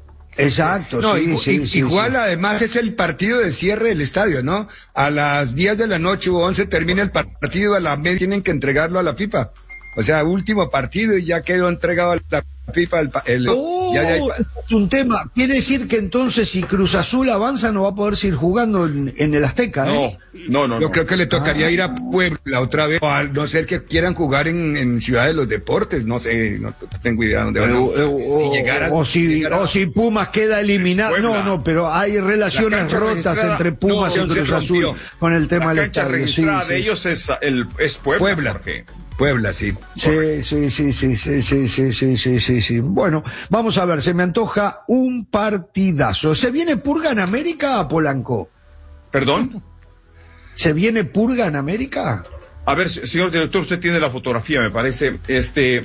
[SPEAKER 9] Exacto,
[SPEAKER 8] no,
[SPEAKER 9] sí,
[SPEAKER 8] y,
[SPEAKER 9] sí,
[SPEAKER 8] y,
[SPEAKER 9] sí,
[SPEAKER 8] igual
[SPEAKER 9] sí.
[SPEAKER 8] Además es el partido de cierre del estadio, ¿no? A las diez de la noche o once termina el partido, a la media tienen que entregarlo a la FIFA. O sea, último partido y ya quedó entregado a la FIFA el... el
[SPEAKER 9] oh,
[SPEAKER 8] ya, ya, ya.
[SPEAKER 9] Es un tema. Quiere decir que entonces si Cruz Azul avanza no va a poder seguir jugando en, en el Azteca, ¿eh?
[SPEAKER 10] No, no, no.
[SPEAKER 8] Yo
[SPEAKER 10] no.
[SPEAKER 8] creo que le tocaría
[SPEAKER 9] ah.
[SPEAKER 8] ir a Puebla otra vez, o a no ser que quieran jugar en, en Ciudad de los Deportes, no sé, no tengo idea dónde van a...
[SPEAKER 9] O, o,
[SPEAKER 8] si llegara,
[SPEAKER 9] o, si,
[SPEAKER 8] llegara,
[SPEAKER 9] o si Pumas queda eliminado. No, no, pero hay relaciones rotas entre Pumas no, y Cruz Azul con el tema del estadio.
[SPEAKER 10] La cancha registrada
[SPEAKER 9] sí,
[SPEAKER 10] de
[SPEAKER 9] sí.
[SPEAKER 10] ellos es, el, es Puebla.
[SPEAKER 8] Puebla.
[SPEAKER 10] Jorge.
[SPEAKER 8] Puebla, sí.
[SPEAKER 9] Sí, sí, sí, sí, sí, sí, sí, sí, sí, sí, sí. Bueno, vamos a ver, se me antoja un partidazo. ¿Se viene purga en América, Polanco?
[SPEAKER 10] ¿Perdón?
[SPEAKER 9] ¿Se viene purga en América?
[SPEAKER 10] A ver, señor director, usted tiene la fotografía, me parece. Este...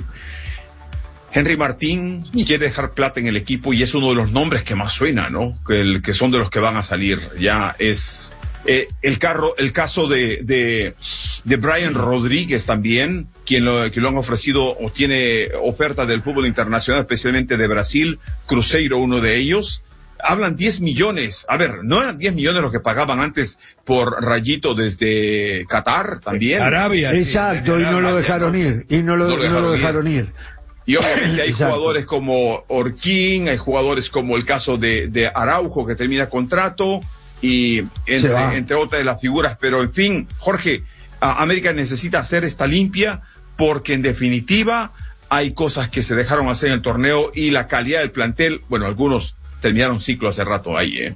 [SPEAKER 10] Henry Martín quiere dejar plata en el equipo y es uno de los nombres que más suena, ¿no? Que, el, que son de los que van a salir. Ya es... Eh, el carro, el caso de, de, de Brian Rodríguez también, quien lo, que lo han ofrecido o tiene oferta del fútbol internacional, especialmente de Brasil, Cruzeiro, uno de ellos. Hablan diez millones. A ver, ¿no eran diez millones los que pagaban antes por Rayito desde Qatar también?
[SPEAKER 8] Arabia.
[SPEAKER 9] Exacto, sí, y no lo dejaron ir. Y no lo, no lo dejaron, no lo dejaron ir.
[SPEAKER 10] Y obviamente hay Exacto. jugadores como Orquín, hay jugadores como el caso de, de Araujo que termina contrato. Y entre, entre otras de las figuras, pero en fin, Jorge, América necesita hacer esta limpia porque en definitiva hay cosas que se dejaron hacer en el torneo y la calidad del plantel, bueno, algunos terminaron ciclo hace rato ahí, ¿eh?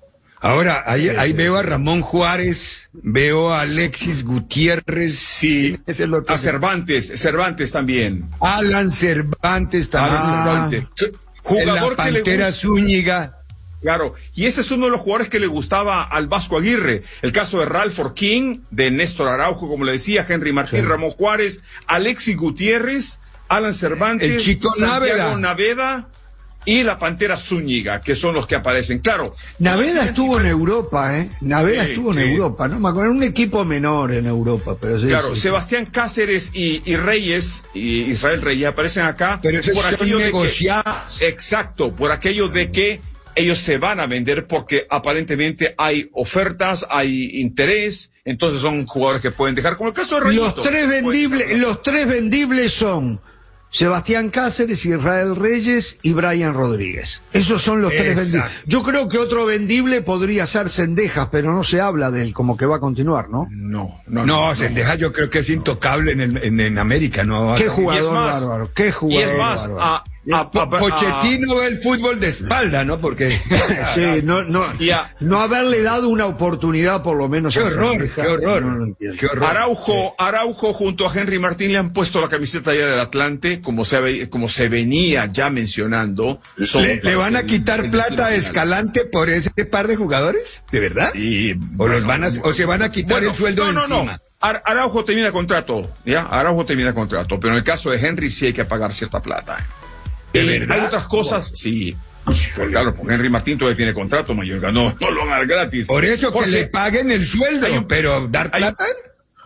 [SPEAKER 8] Ahora, ahí, ahí veo a Ramón Juárez, veo a Alexis Gutiérrez.
[SPEAKER 10] Sí, es el otro a Cervantes, Cervantes también.
[SPEAKER 8] Alan Cervantes también.
[SPEAKER 10] Alan Cervantes.
[SPEAKER 8] Jugador la Pantera que le gusta. Zúñiga.
[SPEAKER 10] Claro, y ese es uno de los jugadores que le gustaba al Vasco Aguirre. El caso de Ralph Orquín, de Néstor Araujo, como le decía, Henry Martín, sí. Ramón Juárez, Alexis Gutiérrez, Alan Cervantes,
[SPEAKER 8] el Chico
[SPEAKER 10] Santiago
[SPEAKER 8] Naveda.
[SPEAKER 10] Naveda y la Pantera Zúñiga, que son los que aparecen. Claro.
[SPEAKER 9] Naveda estuvo en Europa, ¿eh? Naveda sí, estuvo en
[SPEAKER 10] sí.
[SPEAKER 9] Europa, ¿no? Me acuerdo, un equipo menor en Europa, pero sí.
[SPEAKER 10] Claro,
[SPEAKER 9] sí,
[SPEAKER 10] Sebastián sí. Cáceres y, y Reyes, y Israel Reyes aparecen acá.
[SPEAKER 8] Pero eso
[SPEAKER 10] por
[SPEAKER 8] son
[SPEAKER 10] aquello
[SPEAKER 8] negociados.
[SPEAKER 10] De que, exacto, por aquello de que ellos se van a vender porque aparentemente hay ofertas, hay interés, entonces son jugadores que pueden dejar, como el caso de Rayito.
[SPEAKER 9] Los tres vendibles, los tres vendibles son Sebastián Cáceres, Israel Reyes y Brian Rodríguez. Esos son los Exacto. tres vendibles. Yo creo que otro vendible podría ser Cendejas, pero no se habla de él, como que va a continuar, ¿no?
[SPEAKER 10] No, no,
[SPEAKER 8] no. No, Cendejas no. Yo creo que es intocable en, el, en, en América, ¿no?
[SPEAKER 9] Qué jugador
[SPEAKER 10] más,
[SPEAKER 9] bárbaro, qué jugador
[SPEAKER 10] y es más,
[SPEAKER 9] bárbaro.
[SPEAKER 10] A, a, a, a,
[SPEAKER 8] Pochettino ve el fútbol de espalda, ¿no? Porque
[SPEAKER 9] sí, no, no, a, no haberle dado una oportunidad por lo menos.
[SPEAKER 8] Qué horror,
[SPEAKER 9] Cendejas,
[SPEAKER 8] qué horror,
[SPEAKER 9] no, no
[SPEAKER 8] qué horror.
[SPEAKER 10] Araujo,
[SPEAKER 8] sí.
[SPEAKER 10] Araujo junto a Henry Martín le han puesto la camiseta ya del Atlante, como se como se venía ya mencionando.
[SPEAKER 8] Son ¿Le, ¿Le van a quitar el, plata a Escalante por ese par de jugadores? ¿De verdad?
[SPEAKER 10] Sí,
[SPEAKER 8] o
[SPEAKER 10] bueno,
[SPEAKER 8] los van a, o se van a quitar bueno, el sueldo
[SPEAKER 10] no, no,
[SPEAKER 8] encima.
[SPEAKER 10] No. Ar Araujo termina contrato, ¿ya? Araujo termina contrato, pero en el caso de Henry sí hay que pagar cierta plata.
[SPEAKER 8] ¿De
[SPEAKER 10] y
[SPEAKER 8] verdad?
[SPEAKER 10] Hay otras cosas, sí. Claro, porque Henry Martín todavía tiene contrato, Mayorga, no, no lo van a dar gratis.
[SPEAKER 8] Por eso
[SPEAKER 10] Jorge,
[SPEAKER 8] que le paguen el sueldo, un, pero dar plata.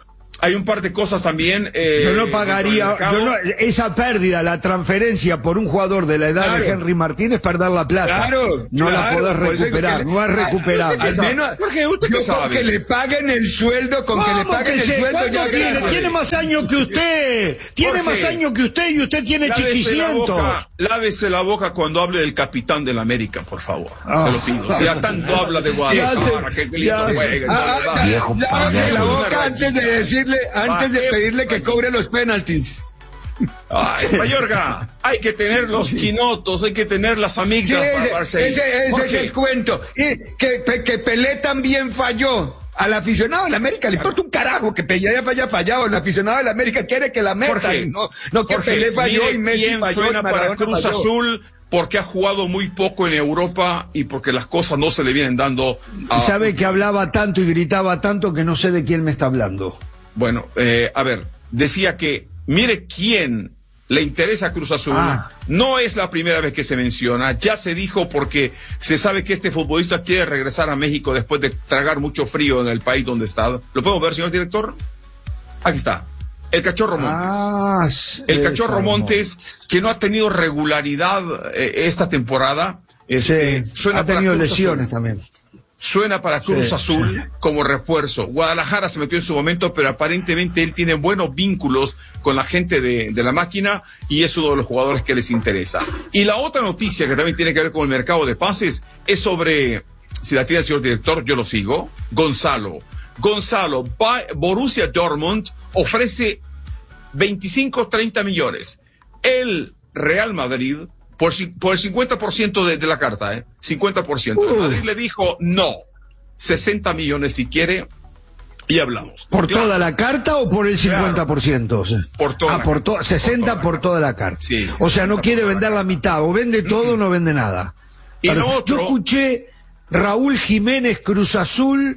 [SPEAKER 10] hay un par de cosas también. Eh,
[SPEAKER 9] yo no pagaría, yo no, esa pérdida, la transferencia por un jugador de la edad claro. de Henry Martín es perder la plata. Claro, no claro, la podés recuperar, no es recuperable.
[SPEAKER 8] Al menos, porque usted yo sabe. Con que le paguen el sueldo, con que le paguen el sueldo ya
[SPEAKER 9] tiene, tiene más años que usted, tiene más años que usted y usted tiene chiquicientos.
[SPEAKER 10] Lávese la boca cuando hable del capitán del América, por favor. Oh. Se lo pido. Si ya tanto habla de Guadalajara, que lindo juega.
[SPEAKER 8] Lávese la boca antes de decirle, antes de pedirle que cobre los penaltis.
[SPEAKER 10] Ay, Mayorga, hay que tener los quinotos, hay que tener las amígdalas.
[SPEAKER 8] Sí, para ese ese, ese es el cuento. Y que, que Pelé también falló. Al aficionado de la América le importa un carajo que Pelé haya fallado, fallado. El aficionado de la América quiere que la metan. No, no que
[SPEAKER 10] Jorge,
[SPEAKER 8] Pelé falló y Messi falló.
[SPEAKER 10] Suena para Cruz falló. Azul porque ha jugado muy poco en Europa y porque las cosas no se le vienen dando.
[SPEAKER 9] A... Sabe que hablaba tanto y gritaba tanto que no sé de quién me está hablando.
[SPEAKER 10] Bueno, eh, a ver, decía que mire quién le interesa a Cruz Azul. Ah. No es la primera vez que se menciona, ya se dijo porque se sabe que este futbolista quiere regresar a México después de tragar mucho frío en el país donde está. ¿Lo podemos ver, señor director? Aquí está. El Cachorro Montes. Ah, el Cachorro Montes, que no ha tenido regularidad eh, esta temporada. Este,
[SPEAKER 9] sí, suena ha tenido lesiones Azul. También.
[SPEAKER 10] Suena para Cruz sí, Azul sí. como refuerzo. Guadalajara se metió en su momento, pero aparentemente él tiene buenos vínculos con la gente de, de la máquina y es uno de los jugadores que les interesa. Y la otra noticia que también tiene que ver con el mercado de pases es sobre, si la tiene el señor director, yo lo sigo, Gonzalo. Gonzalo, Borussia Dortmund ofrece veinticinco, treinta millones. El Real Madrid, por, por el cincuenta por ciento de, de la carta, ¿eh? cincuenta por ciento. Uh. El Madrid le dijo no, sesenta millones si quiere, y hablamos.
[SPEAKER 9] ¿Por claro. toda la carta o por el cincuenta por ciento?
[SPEAKER 10] Claro. Por toda
[SPEAKER 9] ah,
[SPEAKER 10] la
[SPEAKER 9] por to sesenta por toda la carta.
[SPEAKER 10] Sí,
[SPEAKER 9] o sea, no quiere vender la mitad, o vende todo o no vende nada.
[SPEAKER 10] Y
[SPEAKER 9] Pero,
[SPEAKER 10] otro...
[SPEAKER 9] Yo escuché Raúl Jiménez, Cruz Azul,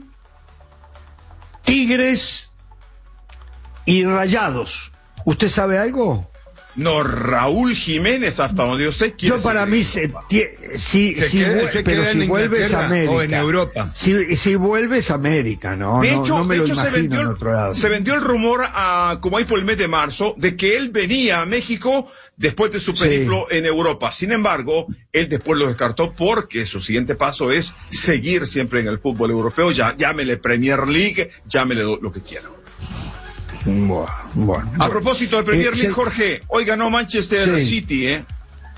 [SPEAKER 9] Tigres y Rayados. ¿Usted sabe algo?
[SPEAKER 10] No, Raúl Jiménez, hasta donde yo sé.
[SPEAKER 9] Yo para mí, se, si,
[SPEAKER 8] se
[SPEAKER 9] si,
[SPEAKER 8] queda, se
[SPEAKER 9] pero si vuelves a América.
[SPEAKER 8] O en Europa.
[SPEAKER 9] Si, si vuelves a América, no,
[SPEAKER 10] de
[SPEAKER 9] no,
[SPEAKER 10] hecho,
[SPEAKER 9] no me
[SPEAKER 10] de
[SPEAKER 9] lo
[SPEAKER 10] hecho
[SPEAKER 9] imagino
[SPEAKER 10] se vendió,
[SPEAKER 9] en otro lado.
[SPEAKER 10] Se vendió el rumor, a, como ahí por el mes de marzo, de que él venía a México después de su periplo sí. en Europa. Sin embargo, él después lo descartó porque su siguiente paso es seguir siempre en el fútbol europeo. Ya, llámele Premier League, llámele lo, lo que quiera.
[SPEAKER 9] Bueno, bueno,
[SPEAKER 10] a propósito del Premier
[SPEAKER 9] eh,
[SPEAKER 10] League,
[SPEAKER 9] se...
[SPEAKER 10] Jorge, hoy ganó Manchester sí. City, ¿eh?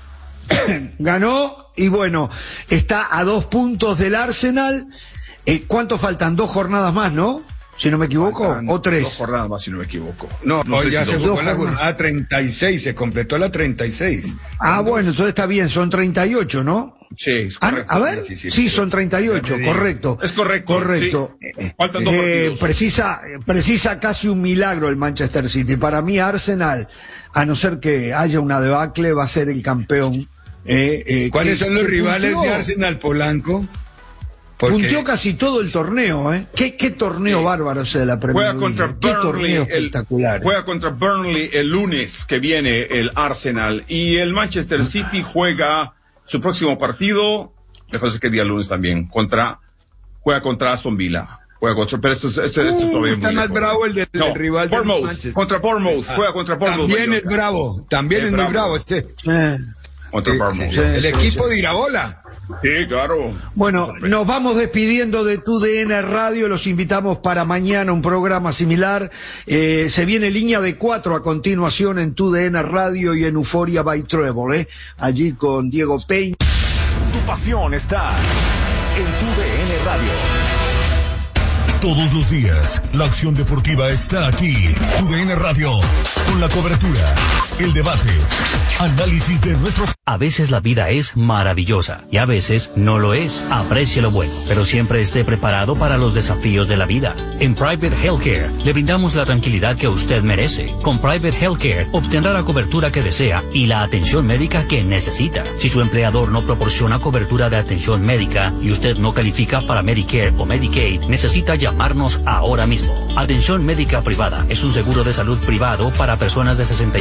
[SPEAKER 9] Ganó y bueno, está a dos puntos del Arsenal. Eh, ¿Cuánto faltan? Dos jornadas más, ¿no? Si no me equivoco,
[SPEAKER 10] faltan
[SPEAKER 9] o tres.
[SPEAKER 10] Dos jornadas más, si no me equivoco. No, no
[SPEAKER 8] hoy
[SPEAKER 10] sé
[SPEAKER 8] ya
[SPEAKER 10] si
[SPEAKER 8] se
[SPEAKER 10] dos.
[SPEAKER 8] fue la jornada treinta y seis, se completó la treinta y seis.
[SPEAKER 9] Ah, bueno, entonces está bien, son treinta y ocho, ¿no?
[SPEAKER 10] Sí, es correcto.
[SPEAKER 9] A ver, sí, sí, sí, sí son treinta y ocho, correcto.
[SPEAKER 10] Es correcto.
[SPEAKER 9] Correcto.
[SPEAKER 10] Sí. Faltan dos
[SPEAKER 9] eh,
[SPEAKER 10] partidos.
[SPEAKER 9] Precisa, precisa casi un milagro el Manchester City. Para mí, Arsenal, a no ser que haya una debacle, va a ser el campeón. Eh, eh,
[SPEAKER 8] ¿Cuáles
[SPEAKER 9] que,
[SPEAKER 8] son los rivales
[SPEAKER 9] puntió,
[SPEAKER 8] de Arsenal, Polanco?
[SPEAKER 9] Porque... Puntió casi todo el torneo, ¿eh? ¿Qué, qué torneo sí. bárbaro ese de la Premier
[SPEAKER 10] League? Contra
[SPEAKER 9] ¿Qué
[SPEAKER 10] Burnley,
[SPEAKER 9] torneo
[SPEAKER 10] el,
[SPEAKER 9] espectacular?
[SPEAKER 10] Juega contra Burnley el lunes que viene el Arsenal. Y el Manchester City juega su próximo partido, me parece que día lunes también, contra, juega contra Aston Villa. Juega contra, pero esto, esto, esto, esto
[SPEAKER 8] uh,
[SPEAKER 10] todavía
[SPEAKER 8] está más bravo el del no, rival de
[SPEAKER 10] Manchester. Contra Bournemouth, ah, juega contra Bournemouth.
[SPEAKER 8] También es bravo, también es, es bravo. muy bravo este.
[SPEAKER 9] Eh.
[SPEAKER 10] Contra
[SPEAKER 8] sí,
[SPEAKER 10] Bournemouth.
[SPEAKER 8] Sí, sí, el sí, equipo sí. de Iraola.
[SPEAKER 10] Sí, claro.
[SPEAKER 9] Bueno, nos vamos despidiendo de Tu D N Radio, los invitamos para mañana un programa similar. Eh, se viene Línea de Cuatro a continuación en Tu D N Radio y en Euphoria by Treble, ¿eh? Allí con Diego Peña.
[SPEAKER 1] Tu pasión está en Tu D N Radio.
[SPEAKER 11] Todos los días, la acción deportiva está aquí. Tu D N Radio, con la cobertura, el debate, análisis de nuestros...
[SPEAKER 12] A veces la vida es maravillosa y a veces no lo es. Aprecie lo bueno, pero siempre esté preparado para los desafíos de la vida. En Private Healthcare le brindamos la tranquilidad que usted merece. Con Private Healthcare obtendrá la cobertura que desea y la atención médica que necesita. Si su empleador no proporciona cobertura de atención médica y usted no califica para Medicare o Medicaid, necesita llamarnos ahora mismo. Atención médica privada es un seguro de salud privado para personas de sesenta y cinco años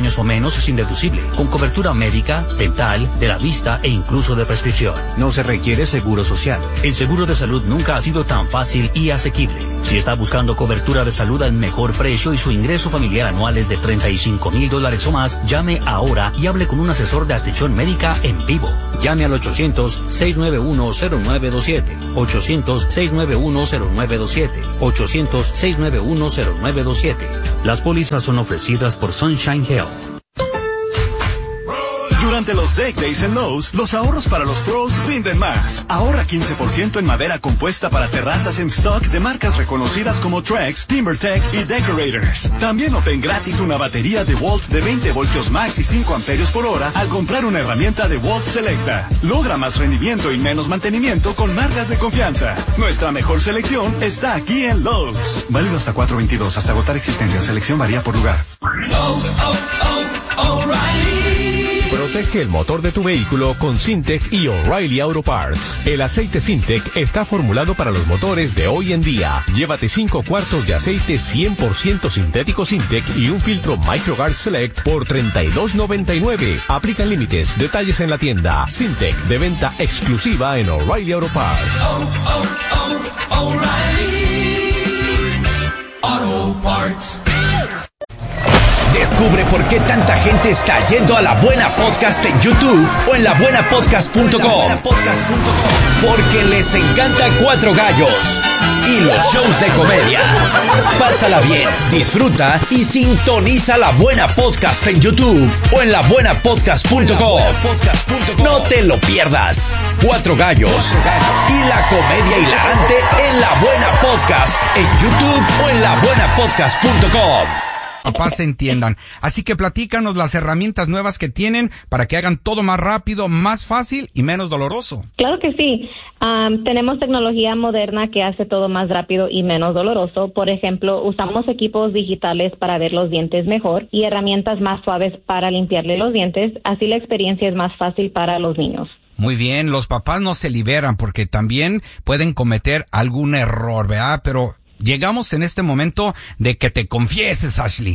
[SPEAKER 12] años o menos sin deducible, con cobertura médica, dental, de la vista e incluso de prescripción. No se requiere seguro social. El seguro de salud nunca ha sido tan fácil y asequible. Si está buscando cobertura de salud al mejor precio y su ingreso familiar anual es de treinta y cinco mil dólares o más, llame ahora y hable con un asesor de atención médica en vivo. Llame al ochocientos, seiscientos noventa y uno, cero nueve dos siete, ochocientos, seiscientos noventa y uno, cero nueve dos siete, ochocientos, seiscientos noventa y uno, cero nueve dos siete. Las pólizas son ofrecidas por Sunshine Health.
[SPEAKER 1] Durante los Deck Days en Lowe's, los ahorros para los pros rinden más. Ahorra quince por ciento en madera compuesta para terrazas en stock de marcas reconocidas como Trex, TimberTech y Decorators. También obtén gratis una batería de Volt de veinte voltios max y cinco amperios por hora al comprar una herramienta de Volt Selecta. Logra más rendimiento y menos mantenimiento con marcas de confianza. Nuestra mejor selección está aquí en Lowe's. Válido hasta cuatro veintidós, hasta agotar existencia. Selección varía por lugar.
[SPEAKER 13] Oh, oh, oh, O'Reilly. Protege el motor de tu vehículo con Syntec y O'Reilly Auto Parts. El aceite Syntec está formulado para los motores de hoy en día. Llévate cinco cuartos de aceite cien por ciento sintético Syntec y un filtro MicroGuard Select por treinta y dos noventa y nueve. Aplican límites. Detalles en la tienda. Syntec, de venta exclusiva en O'Reilly Auto Parts.
[SPEAKER 14] Oh, oh, oh, O'Reilly Auto Parts.
[SPEAKER 5] Descubre por qué tanta gente está yendo a La Buena Podcast en YouTube o en la buena podcast punto com. Porque les encanta Cuatro Gallos y los shows de comedia. Pásala bien, disfruta y sintoniza La Buena Podcast en YouTube o en la buena podcast punto com. No te lo pierdas. Cuatro Gallos y la comedia hilarante en La Buena Podcast en YouTube o en la buena podcast punto com.
[SPEAKER 6] Papás se entiendan. Así que platícanos las herramientas nuevas que tienen para que hagan todo más rápido, más fácil y menos doloroso.
[SPEAKER 7] Claro que sí. Um, tenemos tecnología moderna que hace todo más rápido y menos doloroso. Por ejemplo, usamos equipos digitales para ver los dientes mejor y herramientas más suaves para limpiarle los dientes. Así la experiencia es más fácil para los niños.
[SPEAKER 6] Muy bien, los papás no se liberan porque también pueden cometer algún error, ¿verdad? Pero llegamos en este momento de que te confieses, Ashley.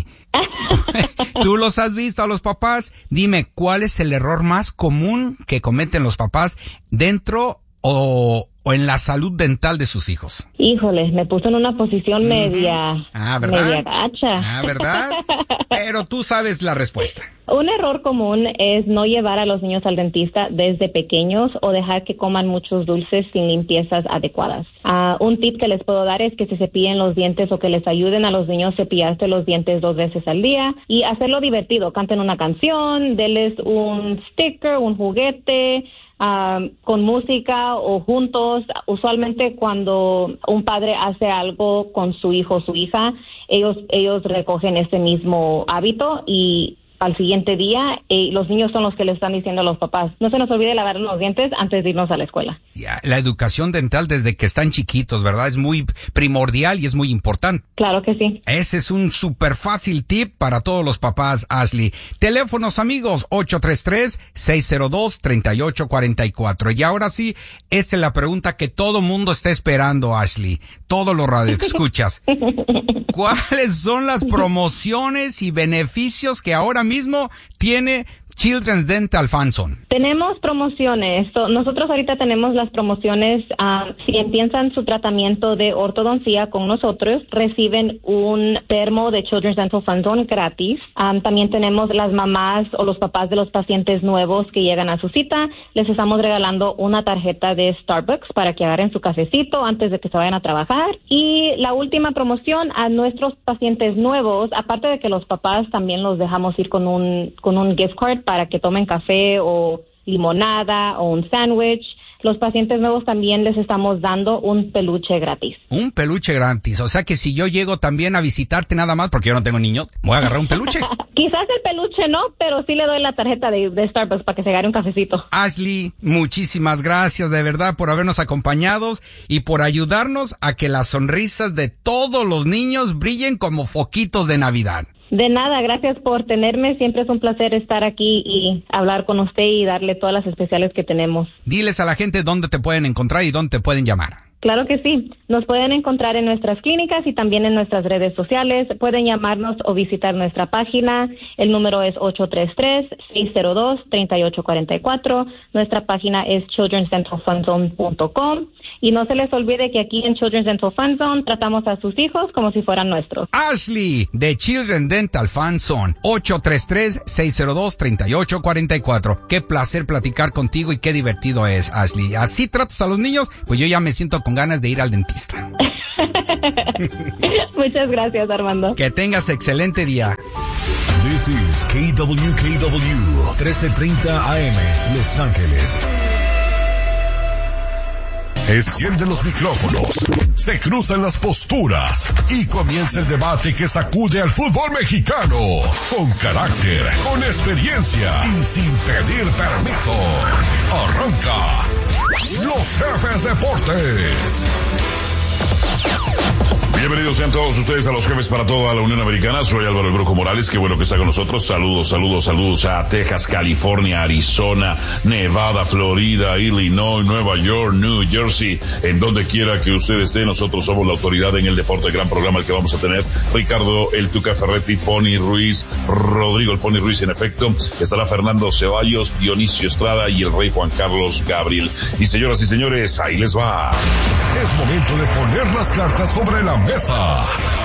[SPEAKER 6] ¿Tú los has visto a los papás? Dime, ¿cuál es el error más común que cometen los papás dentro o, o en la salud dental de sus hijos?
[SPEAKER 7] Híjole, me puso en una posición uh-huh. media,
[SPEAKER 6] ah, ¿verdad?
[SPEAKER 7] media gacha.
[SPEAKER 6] Ah, ¿verdad? Pero tú sabes la respuesta.
[SPEAKER 7] Un error común es no llevar a los niños al dentista desde pequeños o dejar que coman muchos dulces sin limpiezas adecuadas. Uh, un tip que les puedo dar es que se cepillen los dientes o que les ayuden a los niños a cepillarse los dientes dos veces al día y hacerlo divertido. Canten una canción, denles un sticker, un juguete, Uh, con música o juntos. Usualmente cuando un padre hace algo con su hijo o su hija, ellos ellos recogen ese mismo hábito y al siguiente día eh, los niños son los que le están diciendo a los papás, no se nos olvide lavar los dientes antes de irnos a la escuela.
[SPEAKER 6] Yeah, la educación dental desde que están chiquitos, ¿verdad? Es muy primordial y es muy importante.
[SPEAKER 7] Claro que sí.
[SPEAKER 6] Ese es un súper fácil tip para todos los papás, Ashley. Teléfonos, amigos, ocho tres tres, seis cero dos, tres ocho cuatro cuatro. Y ahora sí, esta es la pregunta que todo mundo está esperando, Ashley. Todos los radioescuchas. ¿Cuáles son las promociones y beneficios que ahora mismo tiene Children's Dental Fanson?
[SPEAKER 7] Tenemos promociones. So, nosotros ahorita tenemos las promociones. Uh, si empiezan su tratamiento de ortodoncia con nosotros, reciben un termo de Children's Dental Fanson gratis. Um, también tenemos las mamás o los papás de los pacientes nuevos que llegan a su cita. Les estamos regalando una tarjeta de Starbucks para que agarren su cafecito antes de que se vayan a trabajar. Y la última promoción a nuestros pacientes nuevos, aparte de que los papás también los dejamos ir con un, con un gift card para que tomen café o limonada o un sándwich. Los pacientes nuevos también les estamos dando un peluche gratis.
[SPEAKER 6] Un peluche gratis. O sea que si yo llego también a visitarte nada más, porque yo no tengo niños, voy a agarrar un peluche.
[SPEAKER 7] Quizás el peluche no, pero sí le doy la tarjeta de, de Starbucks para que se agarre un cafecito.
[SPEAKER 6] Ashley, muchísimas gracias de verdad por habernos acompañado y por ayudarnos a que las sonrisas de todos los niños brillen como foquitos de Navidad.
[SPEAKER 7] De nada, gracias por tenerme. Siempre es un placer estar aquí y hablar con usted y darle todas las especiales que tenemos.
[SPEAKER 6] Diles a la gente dónde te pueden encontrar y dónde te pueden llamar.
[SPEAKER 7] Claro que sí. Nos pueden encontrar en nuestras clínicas y también en nuestras redes sociales. Pueden llamarnos o visitar nuestra página. El número es ocho tres tres, seis cero dos, tres ocho cuatro cuatro. Nuestra página es children's dental fun zone punto com. Y no se les olvide que aquí en Children's Dental Fun Zone tratamos a sus hijos como si fueran nuestros.
[SPEAKER 6] Ashley, de Children's Dental Fun Zone, ocho tres tres, seis cero dos, tres ocho cuatro cuatro. Qué placer platicar contigo y qué divertido es, Ashley. ¿Así tratas a los niños? Pues yo ya me siento con ganas de ir al dentista.
[SPEAKER 7] Muchas gracias, Armando.
[SPEAKER 6] Que tengas excelente día.
[SPEAKER 11] This is K W K W, trece treinta A M, Los Ángeles. Encienden los micrófonos, se cruzan las posturas y comienza el debate que sacude al fútbol mexicano. Con carácter, con experiencia y sin pedir permiso. Arranca Los Jefes Deportes.
[SPEAKER 15] Bienvenidos sean todos ustedes a Los Jefes para toda la Unión Americana. Soy Álvaro El Brujo Morales, qué bueno que está con nosotros. Saludos, saludos, saludos a Texas, California, Arizona, Nevada, Florida, Illinois, Nueva York, New Jersey, en donde quiera que usted esté. Nosotros somos la autoridad en el deporte, gran programa el que vamos a tener. Ricardo El Tuca Ferretti, Pony Ruiz, Rodrigo El Pony Ruiz en efecto. Estará Fernando Ceballos, Dionisio Estrada y el Rey Juan Carlos Gabriel. Y señoras y señores, ahí les va.
[SPEAKER 11] Es momento de poner las cartas sobre la mesa.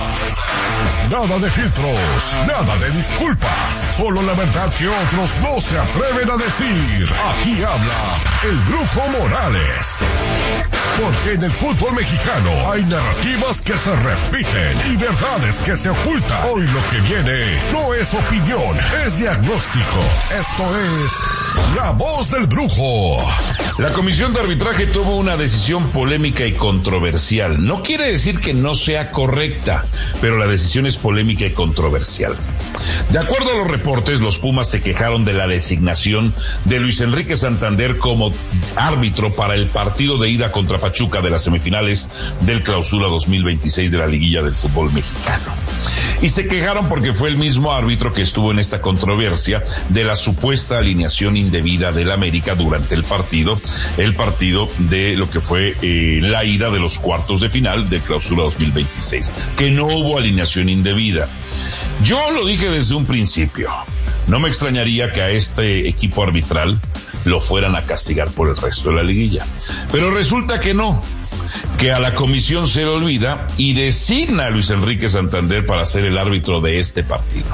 [SPEAKER 11] Nada de filtros, nada de disculpas, solo la verdad que otros no se atreven a decir. Aquí habla el Brujo Morales. Porque en el fútbol mexicano hay narrativas que se repiten y verdades que se ocultan. Hoy lo que viene no es opinión, es diagnóstico. Esto es La Voz del Brujo.
[SPEAKER 15] La Comisión de Arbitraje tuvo una decisión polémica y controversial. No quiere decir que no sea correcta, pero la decisión es polémica y controversial. De acuerdo a los reportes, los Pumas se quejaron de la designación de Luis Enrique Santander como árbitro para el partido de ida contra Pachuca de las semifinales del Clausura dos mil veintiséis de la liguilla del fútbol mexicano. Y se quejaron porque fue el mismo árbitro que estuvo en esta controversia de la supuesta alineación indebida del América durante el partido, el partido de lo que fue eh, la ida de los cuartos de final del Clausura dos mil veintiséis, que no hubo alineación indebida. Yo lo dije desde un principio, no me extrañaría que a este equipo arbitral lo fueran a castigar por el resto de la liguilla, pero resulta que no, que a la comisión se le olvida y designa a Luis Enrique Santander para ser el árbitro de este partido.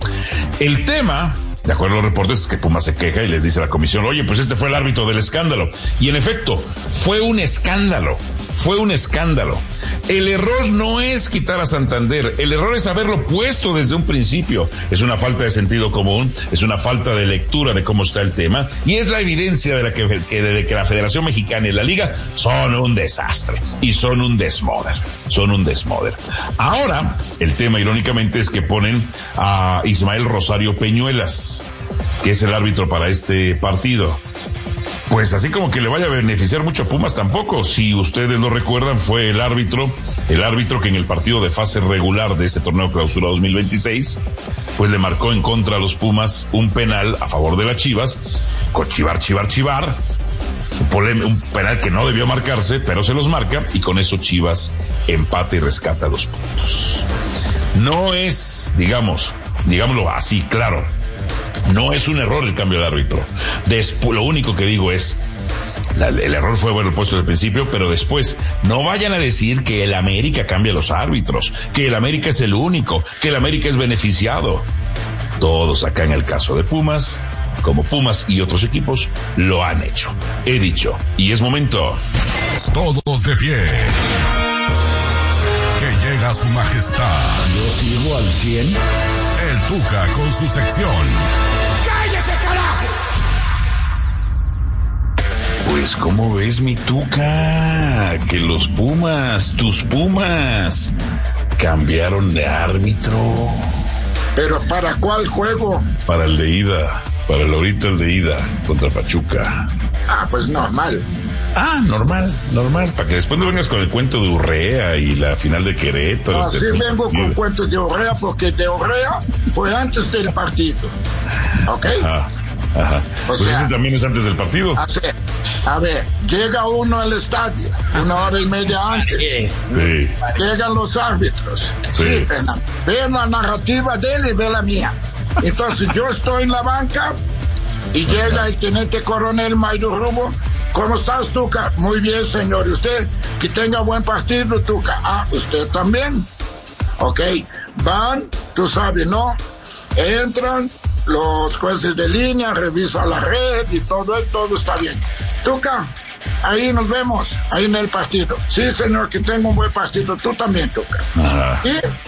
[SPEAKER 15] El tema, de acuerdo a los reportes, es que Puma se queja y les dice a la comisión, oye, pues este fue el árbitro del escándalo. Y en efecto, fue un escándalo. Fue un escándalo. El error no es quitar a Santander, el error es haberlo puesto desde un principio. Es una falta de sentido común, es una falta de lectura de cómo está el tema, y es la evidencia de la que, que, de que la Federación Mexicana y la Liga son un desastre, y son un desmoder, son un desmoder. Ahora, el tema irónicamente es que ponen a Ismael Rosario Peñuelas, que es el árbitro para este partido. Pues así como que le vaya a beneficiar mucho a Pumas tampoco. Si ustedes lo recuerdan, fue el árbitro, el árbitro que en el partido de fase regular de este torneo Clausura dos mil veintiséis, pues le marcó en contra a los Pumas un penal a favor de las Chivas, con chivar, chivar, chivar, un, polem- un penal que no debió marcarse, pero se los marca, y con eso Chivas empata y rescata los puntos. No es, digamos, digámoslo así, claro, no es un error el cambio de árbitro. Después, lo único que digo es, la, el error fue haberlo puesto al principio, pero después no vayan a decir que el América cambia los árbitros, que el América es el único, que el América es beneficiado. Todos acá en el caso de Pumas, como Pumas y otros equipos, lo han hecho. He dicho, y es momento.
[SPEAKER 11] Todos de pie. Que llega su majestad.
[SPEAKER 16] Yo sigo al cien.
[SPEAKER 11] El Tuca con su sección.
[SPEAKER 16] ¡Cállese, carajo!
[SPEAKER 15] Pues, ¿cómo ves, mi Tuca? Que los Pumas, tus Pumas, cambiaron de árbitro.
[SPEAKER 16] ¿Pero para cuál juego?
[SPEAKER 15] Para el de ida, para el ahorita el de ida contra Pachuca.
[SPEAKER 16] Ah, pues normal.
[SPEAKER 15] Ah, normal, normal, para que después no vengas con el cuento de Urrea y la final de Querétaro.
[SPEAKER 16] Así vengo con cuentos de Urrea porque de Urrea fue antes del partido. ¿Ok?
[SPEAKER 15] Ajá, Ajá.
[SPEAKER 16] O
[SPEAKER 15] Pues
[SPEAKER 16] sea,
[SPEAKER 15] ese también es antes del partido.
[SPEAKER 16] A ver, a ver, llega uno al estadio una hora y media antes.
[SPEAKER 15] Sí.
[SPEAKER 16] Llegan los árbitros.
[SPEAKER 15] Sí.
[SPEAKER 16] Fernando. Ve la narrativa de él y ve la mía. Entonces yo estoy en la banca y llega el teniente coronel Mayro Rubo. ¿Cómo estás, Tuca? Muy bien, señor. ¿Y usted? Que tenga buen partido, Tuca. Ah, ¿usted también? Ok. Van, tú sabes, ¿no? Entran los jueces de línea, revisan la red y todo, todo está bien. Tuca, ahí nos vemos, ahí en el partido. Sí, señor, que tenga un buen partido. Tú también, Tuca.
[SPEAKER 15] Ajá.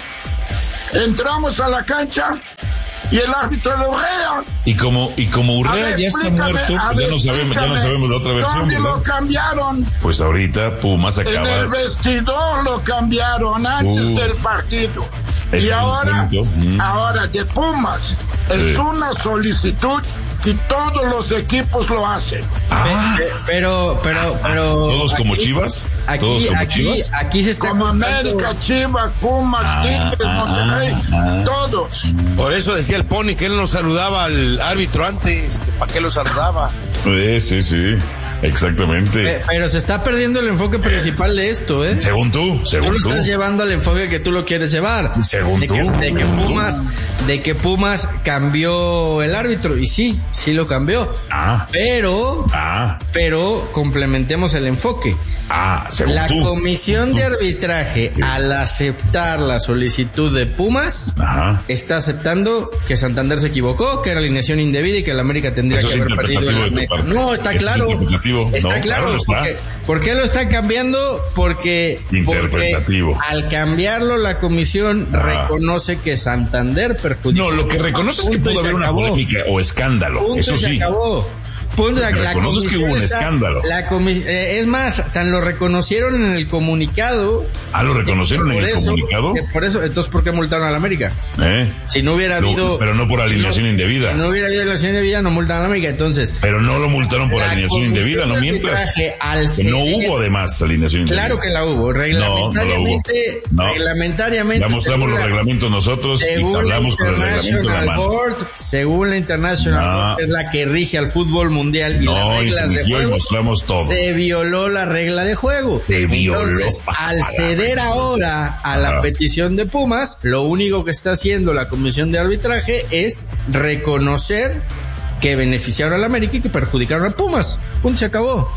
[SPEAKER 16] Y entramos a la cancha y el árbitro de Urrea.
[SPEAKER 15] Y como, y como Urrea
[SPEAKER 16] ver,
[SPEAKER 15] ya está
[SPEAKER 16] explícame,
[SPEAKER 15] muerto,
[SPEAKER 16] a
[SPEAKER 15] ya
[SPEAKER 16] ver,
[SPEAKER 15] no sabemos, ya no
[SPEAKER 16] explícame,
[SPEAKER 15] sabemos la otra versión.
[SPEAKER 16] ¿dónde
[SPEAKER 15] ¿verdad?
[SPEAKER 16] lo cambiaron?
[SPEAKER 15] Pues ahorita Pumas
[SPEAKER 16] En
[SPEAKER 15] acaba.
[SPEAKER 16] el vestidor lo cambiaron antes
[SPEAKER 15] Uh,
[SPEAKER 16] del partido.
[SPEAKER 15] eso
[SPEAKER 16] Y
[SPEAKER 15] es
[SPEAKER 16] ahora,
[SPEAKER 15] un punto.
[SPEAKER 16] ahora de Pumas, es
[SPEAKER 15] Sí.
[SPEAKER 16] una solicitud y todos los equipos lo hacen.
[SPEAKER 15] Ah.
[SPEAKER 17] Pe- Pero, pero, pero.
[SPEAKER 15] ¿Todos como
[SPEAKER 17] aquí-
[SPEAKER 15] Chivas?
[SPEAKER 17] Aquí,
[SPEAKER 15] ¿Todos como
[SPEAKER 17] aquí,
[SPEAKER 15] Chivas?
[SPEAKER 17] aquí se está.
[SPEAKER 16] Como
[SPEAKER 17] contando-
[SPEAKER 16] América, Chivas, Pumas,
[SPEAKER 15] Ah,
[SPEAKER 16] Tigres,
[SPEAKER 15] ah,
[SPEAKER 16] Monterrey,
[SPEAKER 15] ah.
[SPEAKER 16] todos.
[SPEAKER 18] Por eso decía el Pony que él no saludaba al árbitro antes. ¿Para qué lo saludaba?
[SPEAKER 15] Sí, sí, sí. Exactamente.
[SPEAKER 17] Pe- Pero se está perdiendo el enfoque principal de esto, ¿eh?
[SPEAKER 15] Según tú,
[SPEAKER 17] Tú
[SPEAKER 15] según
[SPEAKER 17] lo
[SPEAKER 15] tú.
[SPEAKER 17] estás llevando al enfoque que tú lo quieres llevar.
[SPEAKER 15] Según
[SPEAKER 17] de
[SPEAKER 15] tú.
[SPEAKER 17] que, de que
[SPEAKER 15] Según tú.
[SPEAKER 17] Pumas, de que Pumas cambió el árbitro. Y sí, sí lo cambió.
[SPEAKER 15] Ah.
[SPEAKER 17] Pero,
[SPEAKER 15] Ah,
[SPEAKER 17] pero complementemos el enfoque.
[SPEAKER 15] ah, según
[SPEAKER 17] La
[SPEAKER 15] tú.
[SPEAKER 17] comisión de arbitraje, al aceptar la solicitud de Pumas,
[SPEAKER 15] Ajá.
[SPEAKER 17] está aceptando que Santander se equivocó, que era alineación indebida y que el América tendría
[SPEAKER 15] Eso
[SPEAKER 17] que
[SPEAKER 15] es
[SPEAKER 17] haber perdido en
[SPEAKER 15] interpretativo
[SPEAKER 17] la
[SPEAKER 15] de tu
[SPEAKER 17] mesa.
[SPEAKER 15] parte.
[SPEAKER 17] No, está
[SPEAKER 15] Eso es
[SPEAKER 17] claro.
[SPEAKER 15] interpretativo.
[SPEAKER 17] Está
[SPEAKER 15] No,
[SPEAKER 17] claro.
[SPEAKER 15] claro, está.
[SPEAKER 17] Porque, ¿por qué lo está cambiando? Porque, porque
[SPEAKER 15] Interpretativo.
[SPEAKER 17] al cambiarlo la comisión
[SPEAKER 15] Ah.
[SPEAKER 17] reconoce que Santander perjudicó.
[SPEAKER 15] No, lo que reconoce es que
[SPEAKER 17] Punto y
[SPEAKER 15] pudo
[SPEAKER 17] se
[SPEAKER 15] haber una
[SPEAKER 17] acabó.
[SPEAKER 15] polémica o escándalo.
[SPEAKER 17] Punto
[SPEAKER 15] Eso
[SPEAKER 17] y se
[SPEAKER 15] sí.
[SPEAKER 17] acabó. Punto,
[SPEAKER 15] Lo que
[SPEAKER 17] la
[SPEAKER 15] reconoce es que
[SPEAKER 17] comisión
[SPEAKER 15] hubo un
[SPEAKER 17] está-
[SPEAKER 15] escándalo.
[SPEAKER 17] la comi- eh, es más, tan lo reconocieron en el comunicado.
[SPEAKER 15] Ah, ¿lo reconocieron
[SPEAKER 17] que
[SPEAKER 15] en
[SPEAKER 17] por
[SPEAKER 15] el
[SPEAKER 17] eso-
[SPEAKER 15] comunicado?
[SPEAKER 17] que por eso, entonces, ¿por qué multaron a la América?
[SPEAKER 15] ¿Eh?
[SPEAKER 17] Si no hubiera
[SPEAKER 15] Lo-
[SPEAKER 17] habido.
[SPEAKER 15] pero no por alineación
[SPEAKER 17] si no-
[SPEAKER 15] indebida.
[SPEAKER 17] Si no hubiera habido alineación indebida, no multaron a la América. Entonces.
[SPEAKER 15] Pero no lo multaron por
[SPEAKER 17] la
[SPEAKER 15] alineación
[SPEAKER 17] comisión
[SPEAKER 15] indebida, no
[SPEAKER 17] de
[SPEAKER 15] mientas.
[SPEAKER 17] arbitraje, al
[SPEAKER 15] Que no
[SPEAKER 17] ceder-
[SPEAKER 15] hubo además alineación indebida.
[SPEAKER 17] Claro que la hubo. Reglamentariamente.
[SPEAKER 15] No, no la hubo. No.
[SPEAKER 17] Reglamentariamente.
[SPEAKER 15] Ya mostramos
[SPEAKER 17] según
[SPEAKER 15] los
[SPEAKER 17] la-
[SPEAKER 15] reglamentos nosotros y
[SPEAKER 17] Según la
[SPEAKER 15] hablamos con el reglamento en la
[SPEAKER 17] International
[SPEAKER 15] mano.
[SPEAKER 17] Board, según la International
[SPEAKER 15] No.
[SPEAKER 17] Board, que es la que rige al fútbol mundial y
[SPEAKER 15] No,
[SPEAKER 17] las reglas de
[SPEAKER 15] infringió y
[SPEAKER 17] juego,
[SPEAKER 15] mostramos todo.
[SPEAKER 17] se violó la regla de juego.
[SPEAKER 15] Se violó,
[SPEAKER 17] Entonces,
[SPEAKER 15] papá,
[SPEAKER 17] al ceder ahora a la
[SPEAKER 15] Ajá.
[SPEAKER 17] petición de Pumas, lo único que está haciendo la comisión de arbitraje es reconocer que beneficiaron a la América y que perjudicaron a Pumas. Punto, se acabó.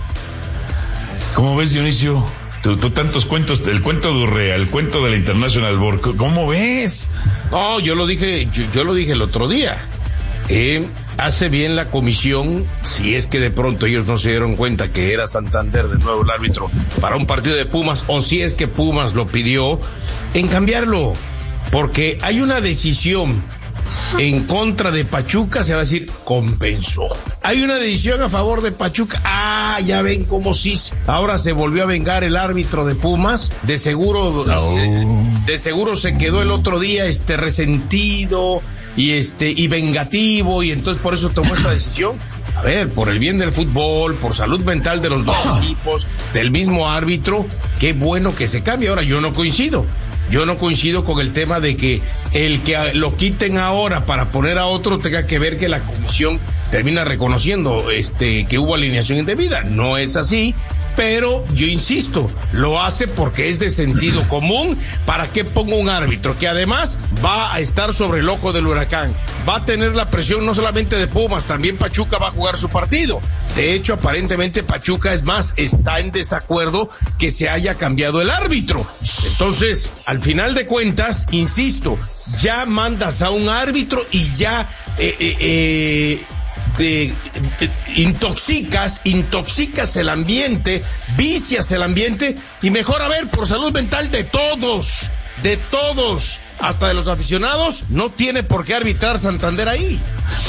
[SPEAKER 15] ¿Cómo ves, Dionisio? Tú, tú tantos cuentos, el cuento de Urrea, el cuento de la International Board, ¿cómo ves?
[SPEAKER 18] No, yo lo dije, yo, yo lo dije el otro día. Eh, hace bien la comisión, si es que de pronto ellos no se dieron cuenta que era Santander de nuevo el árbitro para un partido de Pumas, o si es que Pumas lo pidió, en cambiarlo, porque hay una decisión en contra de Pachuca, se va a decir, compensó. Hay una decisión a favor de Pachuca, ah, ya ven cómo sí, ahora se volvió a vengar el árbitro de Pumas, de seguro,
[SPEAKER 15] No.
[SPEAKER 18] se, de seguro se quedó el otro día, este, resentido, y este, y vengativo, y entonces por eso tomó esta decisión. A ver, por el bien del fútbol, por salud mental de los dos equipos, del mismo árbitro, qué bueno que se cambie. Ahora, yo no coincido. Yo no coincido con el tema de que el que lo quiten ahora para poner a otro tenga que ver que la comisión termina reconociendo este que hubo alineación indebida. No es así. Pero yo insisto, lo hace porque es de sentido común. ¿Para qué pongo un árbitro que además va a estar sobre el ojo del huracán? Va a tener la presión no solamente de Pumas, también Pachuca va a jugar su partido. De hecho, aparentemente Pachuca, es más, está en desacuerdo que se haya cambiado el árbitro. Entonces, al final de cuentas, insisto, ya mandas a un árbitro y ya eh, eh, eh, de, de, intoxicas, intoxicas el ambiente, vicias el ambiente, y mejor, a ver, por salud mental de todos, de todos, hasta de los aficionados, no tiene por qué arbitrar Santander ahí.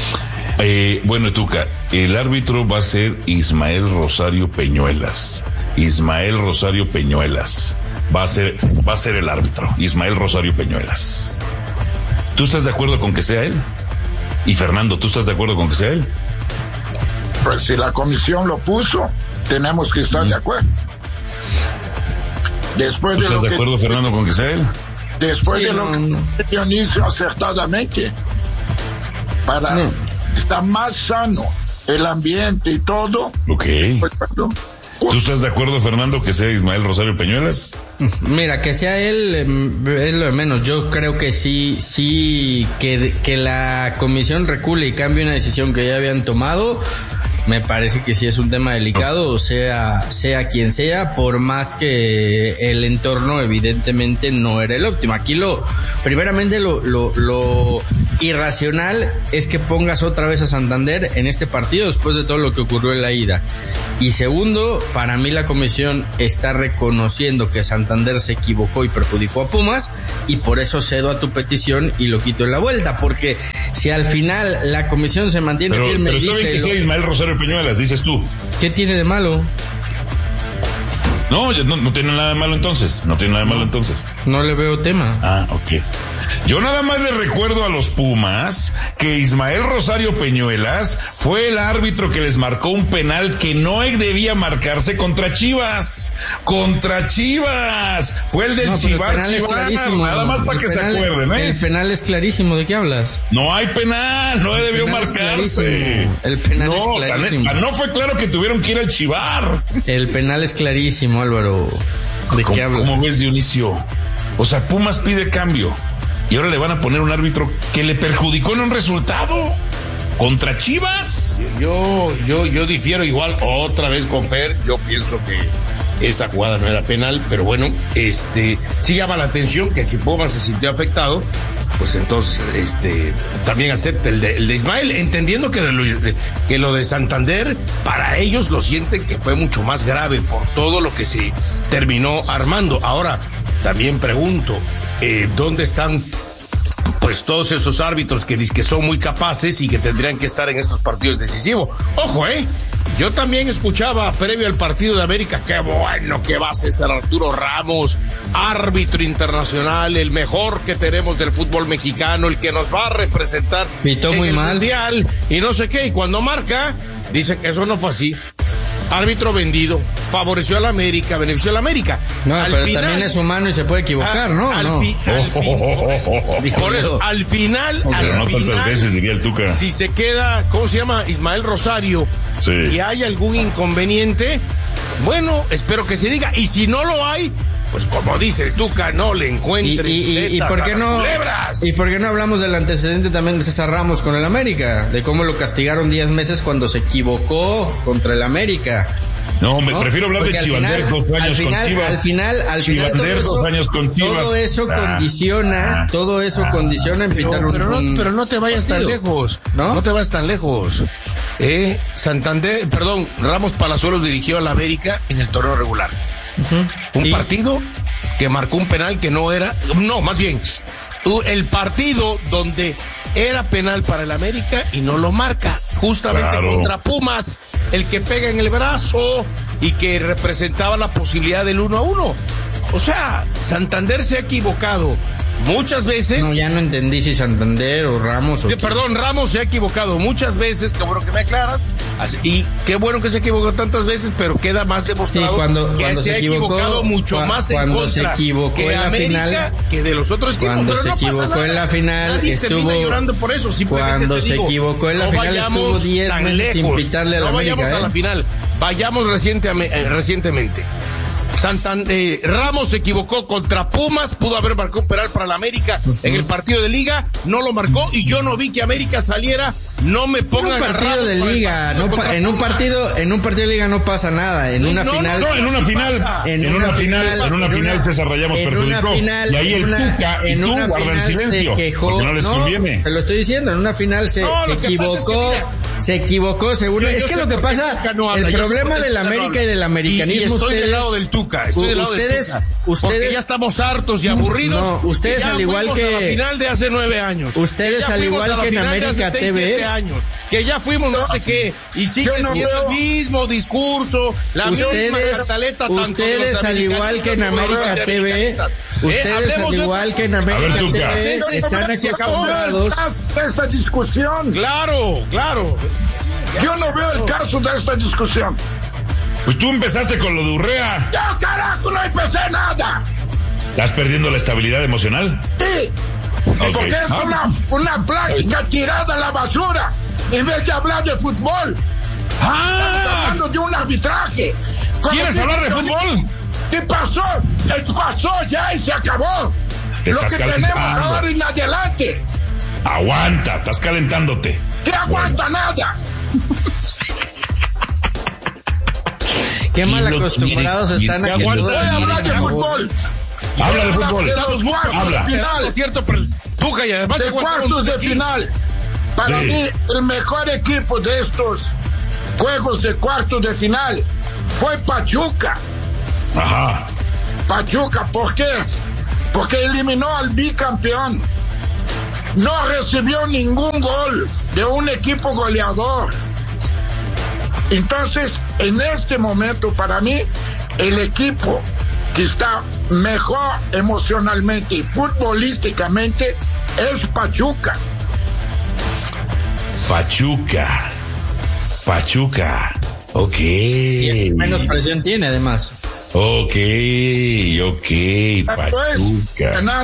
[SPEAKER 15] Eh, bueno, Tuca, el árbitro va a ser Ismael Rosario Peñuelas. Ismael Rosario Peñuelas. Va a ser, va a ser el árbitro, Ismael Rosario Peñuelas. ¿Tú estás de acuerdo con que sea él? Y Fernando, ¿tú estás de acuerdo con que sea él?
[SPEAKER 16] Pues si la comisión lo puso, tenemos que estar de acuerdo. Después
[SPEAKER 15] ¿Tú
[SPEAKER 16] de
[SPEAKER 15] estás
[SPEAKER 16] lo
[SPEAKER 15] de
[SPEAKER 16] que,
[SPEAKER 15] acuerdo, Fernando, con que sea él?
[SPEAKER 16] Después
[SPEAKER 17] Sí,
[SPEAKER 16] de lo
[SPEAKER 17] no, no.
[SPEAKER 16] que Dionisio acertadamente, para,
[SPEAKER 17] No.
[SPEAKER 16] está más sano el ambiente y todo.
[SPEAKER 15] Ok.
[SPEAKER 16] Pues, perdón.
[SPEAKER 15] ¿Tú estás de acuerdo, Fernando, que sea Ismael Rosario Peñuelas?
[SPEAKER 17] Mira, que sea él eh, es lo de menos. Yo creo que sí, sí, que, que la comisión recule y cambie una decisión que ya habían tomado. Me parece que sí es un tema delicado, sea, sea quien sea, por más que el entorno evidentemente no era el óptimo. Aquí lo, primeramente lo, lo, lo irracional es que pongas otra vez a Santander en este partido después de todo lo que ocurrió en la ida. Y segundo, para mí la comisión está reconociendo que Santander se equivocó y perjudicó a Pumas, y por eso cedo a tu petición y lo quito en la vuelta, porque si al final la comisión se mantiene
[SPEAKER 15] pero,
[SPEAKER 17] firme
[SPEAKER 15] pero
[SPEAKER 17] y
[SPEAKER 15] está
[SPEAKER 17] dice...
[SPEAKER 15] bien que sea Ismael Rosario Peñuelas, dices tú.
[SPEAKER 17] ¿Qué tiene de malo?
[SPEAKER 15] No, no, no tiene nada de malo entonces. No tiene nada de malo entonces.
[SPEAKER 17] No le veo tema.
[SPEAKER 15] Ah, ok. Yo nada más le recuerdo a los Pumas que Ismael Rosario Peñuelas fue el árbitro que les marcó un penal que no debía marcarse contra Chivas. Contra Chivas. Fue el del
[SPEAKER 17] no,
[SPEAKER 15] Chivar Chivar. Nada más para que penal, se acuerden, ¿eh?
[SPEAKER 17] El penal es clarísimo. ¿De qué hablas?
[SPEAKER 15] No hay penal. No debió marcarse.
[SPEAKER 17] El penal
[SPEAKER 15] no,
[SPEAKER 17] es clarísimo.
[SPEAKER 15] La, no fue claro que tuvieron que ir al Chivar.
[SPEAKER 17] El penal es clarísimo, Álvaro. ¿De
[SPEAKER 15] ¿Cómo,
[SPEAKER 17] qué hablas?
[SPEAKER 15] ¿Cómo ves, Dionisio? O sea, Pumas pide cambio y ahora le van a poner un árbitro que le perjudicó en un resultado contra Chivas.
[SPEAKER 18] Yo, yo, yo difiero igual otra vez con Fer. Yo pienso que esa jugada no era penal, pero bueno, este, sí llama la atención que si Pumas se sintió afectado, pues entonces, este, también acepta el de, el de Ismael, entendiendo que, de lo, que lo de Santander, para ellos lo sienten que fue mucho más grave por todo lo que se terminó armando. Ahora, también pregunto, eh, ¿dónde están pues todos esos árbitros que dicen que son muy capaces y que tendrían que estar en estos partidos decisivos? Ojo, eh, yo también escuchaba previo al partido de América, qué bueno que va a César Arturo Ramos, árbitro internacional, el mejor que tenemos del fútbol mexicano, el que nos va a representar
[SPEAKER 17] Pitó
[SPEAKER 18] en
[SPEAKER 17] muy
[SPEAKER 18] el
[SPEAKER 17] mal.
[SPEAKER 18] mundial, y no sé qué, y cuando marca, dicen que eso no fue así. Árbitro vendido, favoreció a la América, benefició a la América.
[SPEAKER 17] No,
[SPEAKER 18] al
[SPEAKER 17] pero
[SPEAKER 18] final,
[SPEAKER 17] también es humano y se puede equivocar,
[SPEAKER 18] a,
[SPEAKER 17] ¿no?
[SPEAKER 18] Al,
[SPEAKER 17] no.
[SPEAKER 18] Fi, al, fin, por eso, al final,
[SPEAKER 15] o sea,
[SPEAKER 18] al
[SPEAKER 15] no
[SPEAKER 18] final,
[SPEAKER 15] tantas veces diría el Tuca.
[SPEAKER 18] Si se queda, ¿cómo se llama? Ismael Rosario,
[SPEAKER 15] sí.
[SPEAKER 18] Y hay algún inconveniente, bueno, espero que se diga. Y si no lo hay, pues como dice el Tuca, no le encuentren
[SPEAKER 17] y, y, y, y por qué no
[SPEAKER 18] culebras.
[SPEAKER 17] Y por qué no hablamos del antecedente también de César Ramos con el América, de cómo lo castigaron diez meses cuando se equivocó contra el América.
[SPEAKER 15] No, me
[SPEAKER 17] ¿no?
[SPEAKER 15] prefiero hablar
[SPEAKER 17] Porque
[SPEAKER 15] de Chivander dos años
[SPEAKER 17] final,
[SPEAKER 15] con Chivas.
[SPEAKER 17] Al final, al final, todo eso,
[SPEAKER 15] dos años con Chivas.
[SPEAKER 17] todo eso
[SPEAKER 15] ah,
[SPEAKER 17] condiciona,
[SPEAKER 15] ah,
[SPEAKER 17] todo eso
[SPEAKER 15] ah,
[SPEAKER 17] condiciona en pitar
[SPEAKER 18] pero,
[SPEAKER 17] un,
[SPEAKER 18] pero, no,
[SPEAKER 17] un
[SPEAKER 18] pero no te vayas
[SPEAKER 17] partido.
[SPEAKER 18] tan lejos,
[SPEAKER 17] ¿no?
[SPEAKER 18] No te vayas tan lejos. Eh, Santander, perdón, Ramos Palazuelos dirigió a la América en el torneo regular. Uh-huh. Un ¿Y? partido que marcó un penal que no era, no, más bien, el partido donde era penal para el América y no lo marca, justamente claro. Contra Pumas, el que pega en el brazo y que representaba la posibilidad del uno a uno. O sea, Santander se ha equivocado muchas veces.
[SPEAKER 17] No, ya no entendí si Santander o Ramos o
[SPEAKER 18] que, perdón, Ramos se ha equivocado muchas veces, qué bueno que me aclaras, y qué bueno que se equivocó tantas veces, pero queda más demostrado
[SPEAKER 17] sí, cuando,
[SPEAKER 18] que
[SPEAKER 17] cuando
[SPEAKER 18] se,
[SPEAKER 17] se
[SPEAKER 18] ha
[SPEAKER 17] equivocó,
[SPEAKER 18] equivocado mucho
[SPEAKER 17] cua,
[SPEAKER 18] más en
[SPEAKER 17] cuando
[SPEAKER 18] contra
[SPEAKER 17] se equivocó
[SPEAKER 18] que
[SPEAKER 17] en la
[SPEAKER 18] América
[SPEAKER 17] final,
[SPEAKER 18] que de los otros equipos.
[SPEAKER 17] Cuando
[SPEAKER 18] pero
[SPEAKER 17] se
[SPEAKER 18] no
[SPEAKER 17] equivocó en la final,
[SPEAKER 18] nadie
[SPEAKER 17] estuvo
[SPEAKER 18] llorando por eso.
[SPEAKER 17] Cuando
[SPEAKER 18] te
[SPEAKER 17] se
[SPEAKER 18] digo,
[SPEAKER 17] equivocó en la
[SPEAKER 18] no
[SPEAKER 17] final estuvo diez meses sin pitarle a la
[SPEAKER 18] no
[SPEAKER 17] América.
[SPEAKER 18] No vayamos
[SPEAKER 17] ¿eh?
[SPEAKER 18] a la final, vayamos reciente, eh, recientemente. Santander, eh, Ramos se equivocó contra Pumas, pudo haber marcado un penal para la América en el partido de Liga, no lo marcó y yo no vi que América saliera. No me pongan
[SPEAKER 17] en un partido de Liga, no pa, en un partido, en un partido de Liga no pasa nada, en una
[SPEAKER 15] no,
[SPEAKER 17] final,
[SPEAKER 15] no, no, en una final, en, en una, una final, final, en una en final una, César Rayamos perjudicó y ahí el
[SPEAKER 17] una,
[SPEAKER 15] Tuca y tú guardan silencio,
[SPEAKER 17] se quejó,
[SPEAKER 15] porque no les
[SPEAKER 17] no,
[SPEAKER 15] conviene.
[SPEAKER 17] Te lo estoy diciendo, en una final se,
[SPEAKER 18] no,
[SPEAKER 17] se equivocó, es que, mira, se equivocó, seguro. Es que lo que pasa, no habla, el problema del América no y del americanismo,
[SPEAKER 18] y, y estoy
[SPEAKER 17] ustedes,
[SPEAKER 18] del lado del Tuca, estoy del lado
[SPEAKER 17] ustedes,
[SPEAKER 18] del Tuca,
[SPEAKER 17] ustedes,
[SPEAKER 18] porque ya estamos hartos y aburridos.
[SPEAKER 17] No, ustedes al igual que
[SPEAKER 18] a la final de hace nueve años.
[SPEAKER 17] Ustedes al igual que en América T V,
[SPEAKER 18] años, que ya fuimos no sé qué y sigue no siendo veo. el mismo discurso, la
[SPEAKER 17] ustedes,
[SPEAKER 18] misma cartaleta.
[SPEAKER 17] Ustedes
[SPEAKER 18] tanto
[SPEAKER 17] al igual que en América T V, ustedes
[SPEAKER 18] eh,
[SPEAKER 17] al igual que en América T V están acostumbrados
[SPEAKER 16] a esta discusión.
[SPEAKER 18] Claro, claro.
[SPEAKER 16] Yo no veo el caso de esta discusión.
[SPEAKER 15] Pues tú empezaste con lo de Urrea.
[SPEAKER 16] Yo carajo no empecé nada.
[SPEAKER 15] ¿Estás perdiendo la estabilidad emocional?
[SPEAKER 16] Sí. Okay. Porque es ah. una, una plática tirada a la basura. en vez de hablar de fútbol.
[SPEAKER 15] Ah.
[SPEAKER 16] Estamos hablando de un arbitraje.
[SPEAKER 15] ¿Quieres hablar de fútbol?
[SPEAKER 16] ¿Qué pasó? Esto pasó ya y se acabó. Lo que tenemos ahora en adelante.
[SPEAKER 15] Aguanta, estás calentándote.
[SPEAKER 16] ¿Qué aguanta nada?
[SPEAKER 17] Qué mal acostumbrados están a que
[SPEAKER 16] voy a hablar de fútbol.
[SPEAKER 15] Habla de fútbol.
[SPEAKER 16] De los cuartos de final.
[SPEAKER 18] Es cierto, pero Tuca y además
[SPEAKER 16] de cuartos de final. Para
[SPEAKER 15] Sí.
[SPEAKER 16] mí, el mejor equipo de estos juegos de cuartos de final fue Pachuca.
[SPEAKER 15] Ajá.
[SPEAKER 16] Pachuca, ¿por qué? Porque eliminó al bicampeón. No recibió ningún gol de un equipo goleador. Entonces, en este momento, para mí, el equipo que está mejor emocionalmente y futbolísticamente es Pachuca.
[SPEAKER 15] Pachuca. Pachuca. Ok.
[SPEAKER 17] Y menos presión tiene, además.
[SPEAKER 15] Ok, ok, Pachuca.